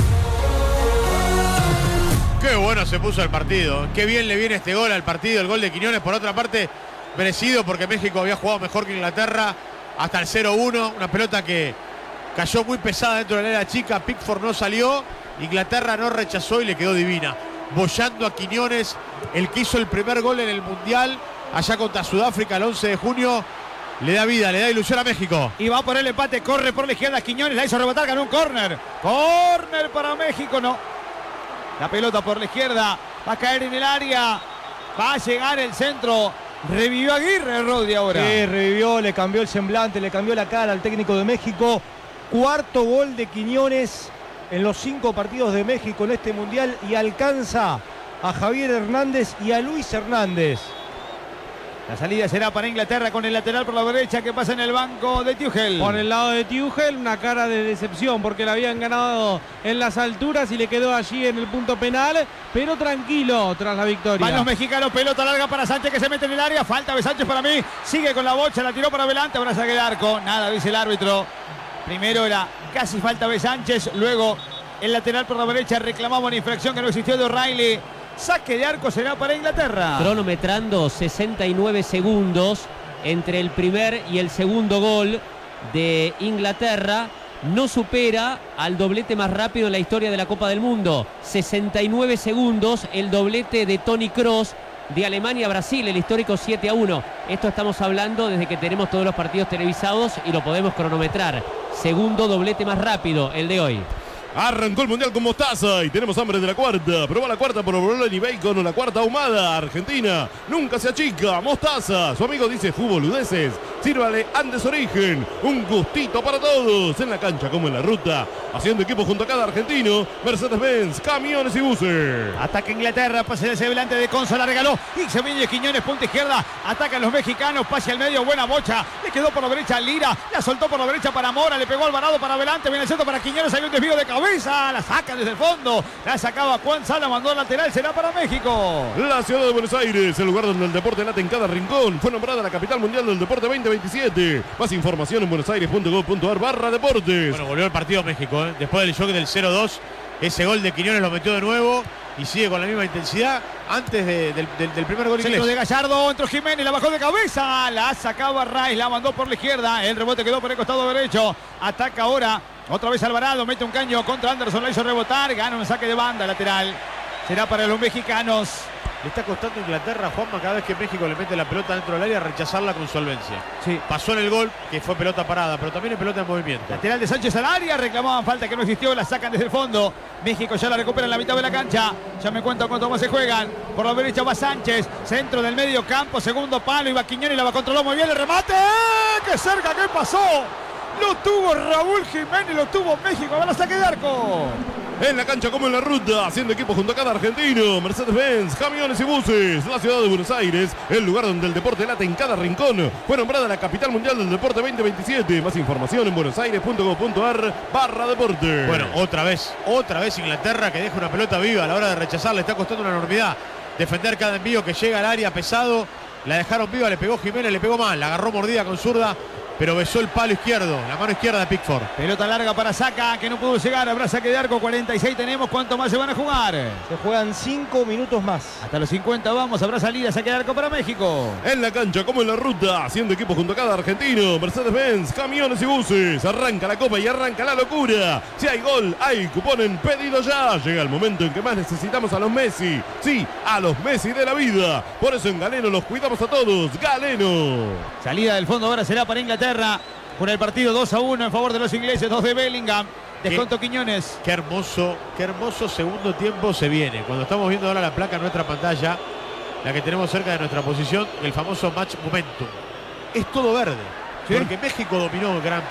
Qué bueno se puso el partido. Qué bien le viene este gol al partido. El gol de Quiñones, por otra parte, merecido porque México había jugado mejor que Inglaterra hasta el cero uno. Una pelota que cayó muy pesada dentro del área chica. Pickford no salió. Inglaterra no rechazó y le quedó divina. Bollando a Quiñones, el que hizo el primer gol en el Mundial allá contra Sudáfrica el once de junio. Le da vida, le da ilusión a México. Y va por el empate, corre por la izquierda Quiñones, la hizo rebotar, ganó un córner. Córner para México, no. La pelota por la izquierda, va a caer en el área, va a llegar el centro. Revivió Aguirre, Rodri, ahora. Sí, revivió, le cambió el semblante, le cambió la cara al técnico de México. Cuarto gol de Quiñones en los cinco partidos de México en este Mundial y alcanza a Javier Hernández y a Luis Hernández. La salida será para Inglaterra con el lateral por la derecha que pasa en el banco de Tuchel. Por el lado de Tuchel, una cara de decepción porque la habían ganado en las alturas y le quedó allí en el punto penal, pero tranquilo tras la victoria. Van los mexicanos, pelota larga para Sánchez que se mete en el área, falta de Sánchez para mí, sigue con la bocha, la tiró para adelante, ahora saque el arco, nada dice el árbitro. Primero era casi falta de Sánchez, luego el lateral por la derecha reclamaba una infracción que no existió de O'Reilly. Saque de arco será para Inglaterra. Cronometrando sesenta y nueve segundos entre el primer y el segundo gol de Inglaterra. no supera al doblete más rápido en la historia de la Copa del Mundo. sesenta y nueve segundos, el doblete de Toni Kroos de Alemania a Brasil, el histórico siete a uno. Esto estamos hablando desde que tenemos todos los partidos televisados y lo podemos cronometrar. Segundo doblete más rápido, el de hoy. Arrancó el Mundial con mostaza y tenemos hambre de la cuarta. Probá la cuarta por Bolón y Bacon o la cuarta ahumada. Argentina nunca se achica. Mostaza. Su amigo dice fútbol boludeces. Sírvale Andes Origen. Un gustito para todos. En la cancha como en la ruta. Haciendo equipo junto a cada argentino. Mercedes-Benz, camiones y buses. Ataca Inglaterra, pase hacia adelante de Conso, la regaló. Y se viene Quiñones, punta izquierda. Atacan los mexicanos, pase al medio, buena bocha. Le quedó por la derecha a Lira. La soltó por la derecha para Mora. Le pegó Alvarado para adelante. Viene el centro para Quiñones. Hay un desvío de cabeza. La saca desde el fondo. La sacaba Juan Sala. Mandó al lateral. Será para México. La ciudad de Buenos Aires, el lugar donde el deporte late en cada rincón. Fue nombrada la capital mundial del deporte veinte veintisiete. Más información en buenosaires punto gov punto ar barra deportes. Bueno, volvió el partido México, ¿eh? Después del shock del cero dos. Ese gol de Quiñones lo metió de nuevo. Y sigue con la misma intensidad antes de, del, del, del primer gol Centro inglés. de Gallardo, entró Jiménez, la bajó de cabeza, la sacaba Rice, la mandó por la izquierda, el rebote quedó por el costado derecho, ataca ahora, otra vez Alvarado, mete un caño contra Anderson, la hizo rebotar, gana un saque de banda lateral, será para los mexicanos. Le está costando a Inglaterra, Juanma, cada vez que México le mete la pelota dentro del área, rechazarla con solvencia. Sí. Pasó en el gol, que fue pelota parada, pero también en pelota en movimiento. Lateral de Sánchez al área, reclamaban falta que no existió, la sacan desde el fondo. México ya la recupera en la mitad de la cancha. Ya me cuento cuánto más se juegan. Por la derecha va Sánchez, centro del medio campo, segundo palo, iba Quiñones, la va controló muy bien el remate. ¡Qué cerca! ¿Qué pasó? Lo tuvo Raúl Jiménez, lo tuvo México, va la saque de arco. En la cancha como en la ruta, haciendo equipo junto a cada argentino. Mercedes-Benz, camiones y buses. La ciudad de Buenos Aires, el lugar donde el deporte late en cada rincón. Fue nombrada la capital mundial del deporte veinte veintisiete. Más información en buenosaires punto gov punto ar barra deporte. Bueno, otra vez, otra vez Inglaterra que deja una pelota viva a la hora de rechazar. Le está costando una enormidad defender cada envío que llega al área pesado. La dejaron viva, le pegó Jiménez, le pegó mal. La agarró mordida con zurda, pero besó el palo izquierdo, la mano izquierda de Pickford. Pelota larga para Saka, que no pudo llegar. Habrá saque de arco, cuarenta y seis tenemos. ¿Cuánto más se van a jugar? Se juegan cinco minutos más. Hasta los cincuenta vamos, habrá salida, saque de arco para México. En la cancha como en la ruta, haciendo equipo junto a cada argentino. Mercedes-Benz, camiones y buses. Arranca la copa y arranca la locura. Si hay gol, hay cupón en pedido ya. Llega el momento en que más necesitamos a los Messi. Sí, a los Messi de la vida. Por eso en Galeno los cuidamos a todos. Galeno. Salida del fondo ahora será para Inglaterra. Por el partido dos a uno en favor de los ingleses, dos de Bellingham. Desconto Quiñones. Qué hermoso, qué hermoso segundo tiempo se viene. Cuando estamos viendo ahora la placa en nuestra pantalla, la que tenemos cerca de nuestra posición, el famoso match momentum. Es todo verde. ¿Sí? Porque México dominó gran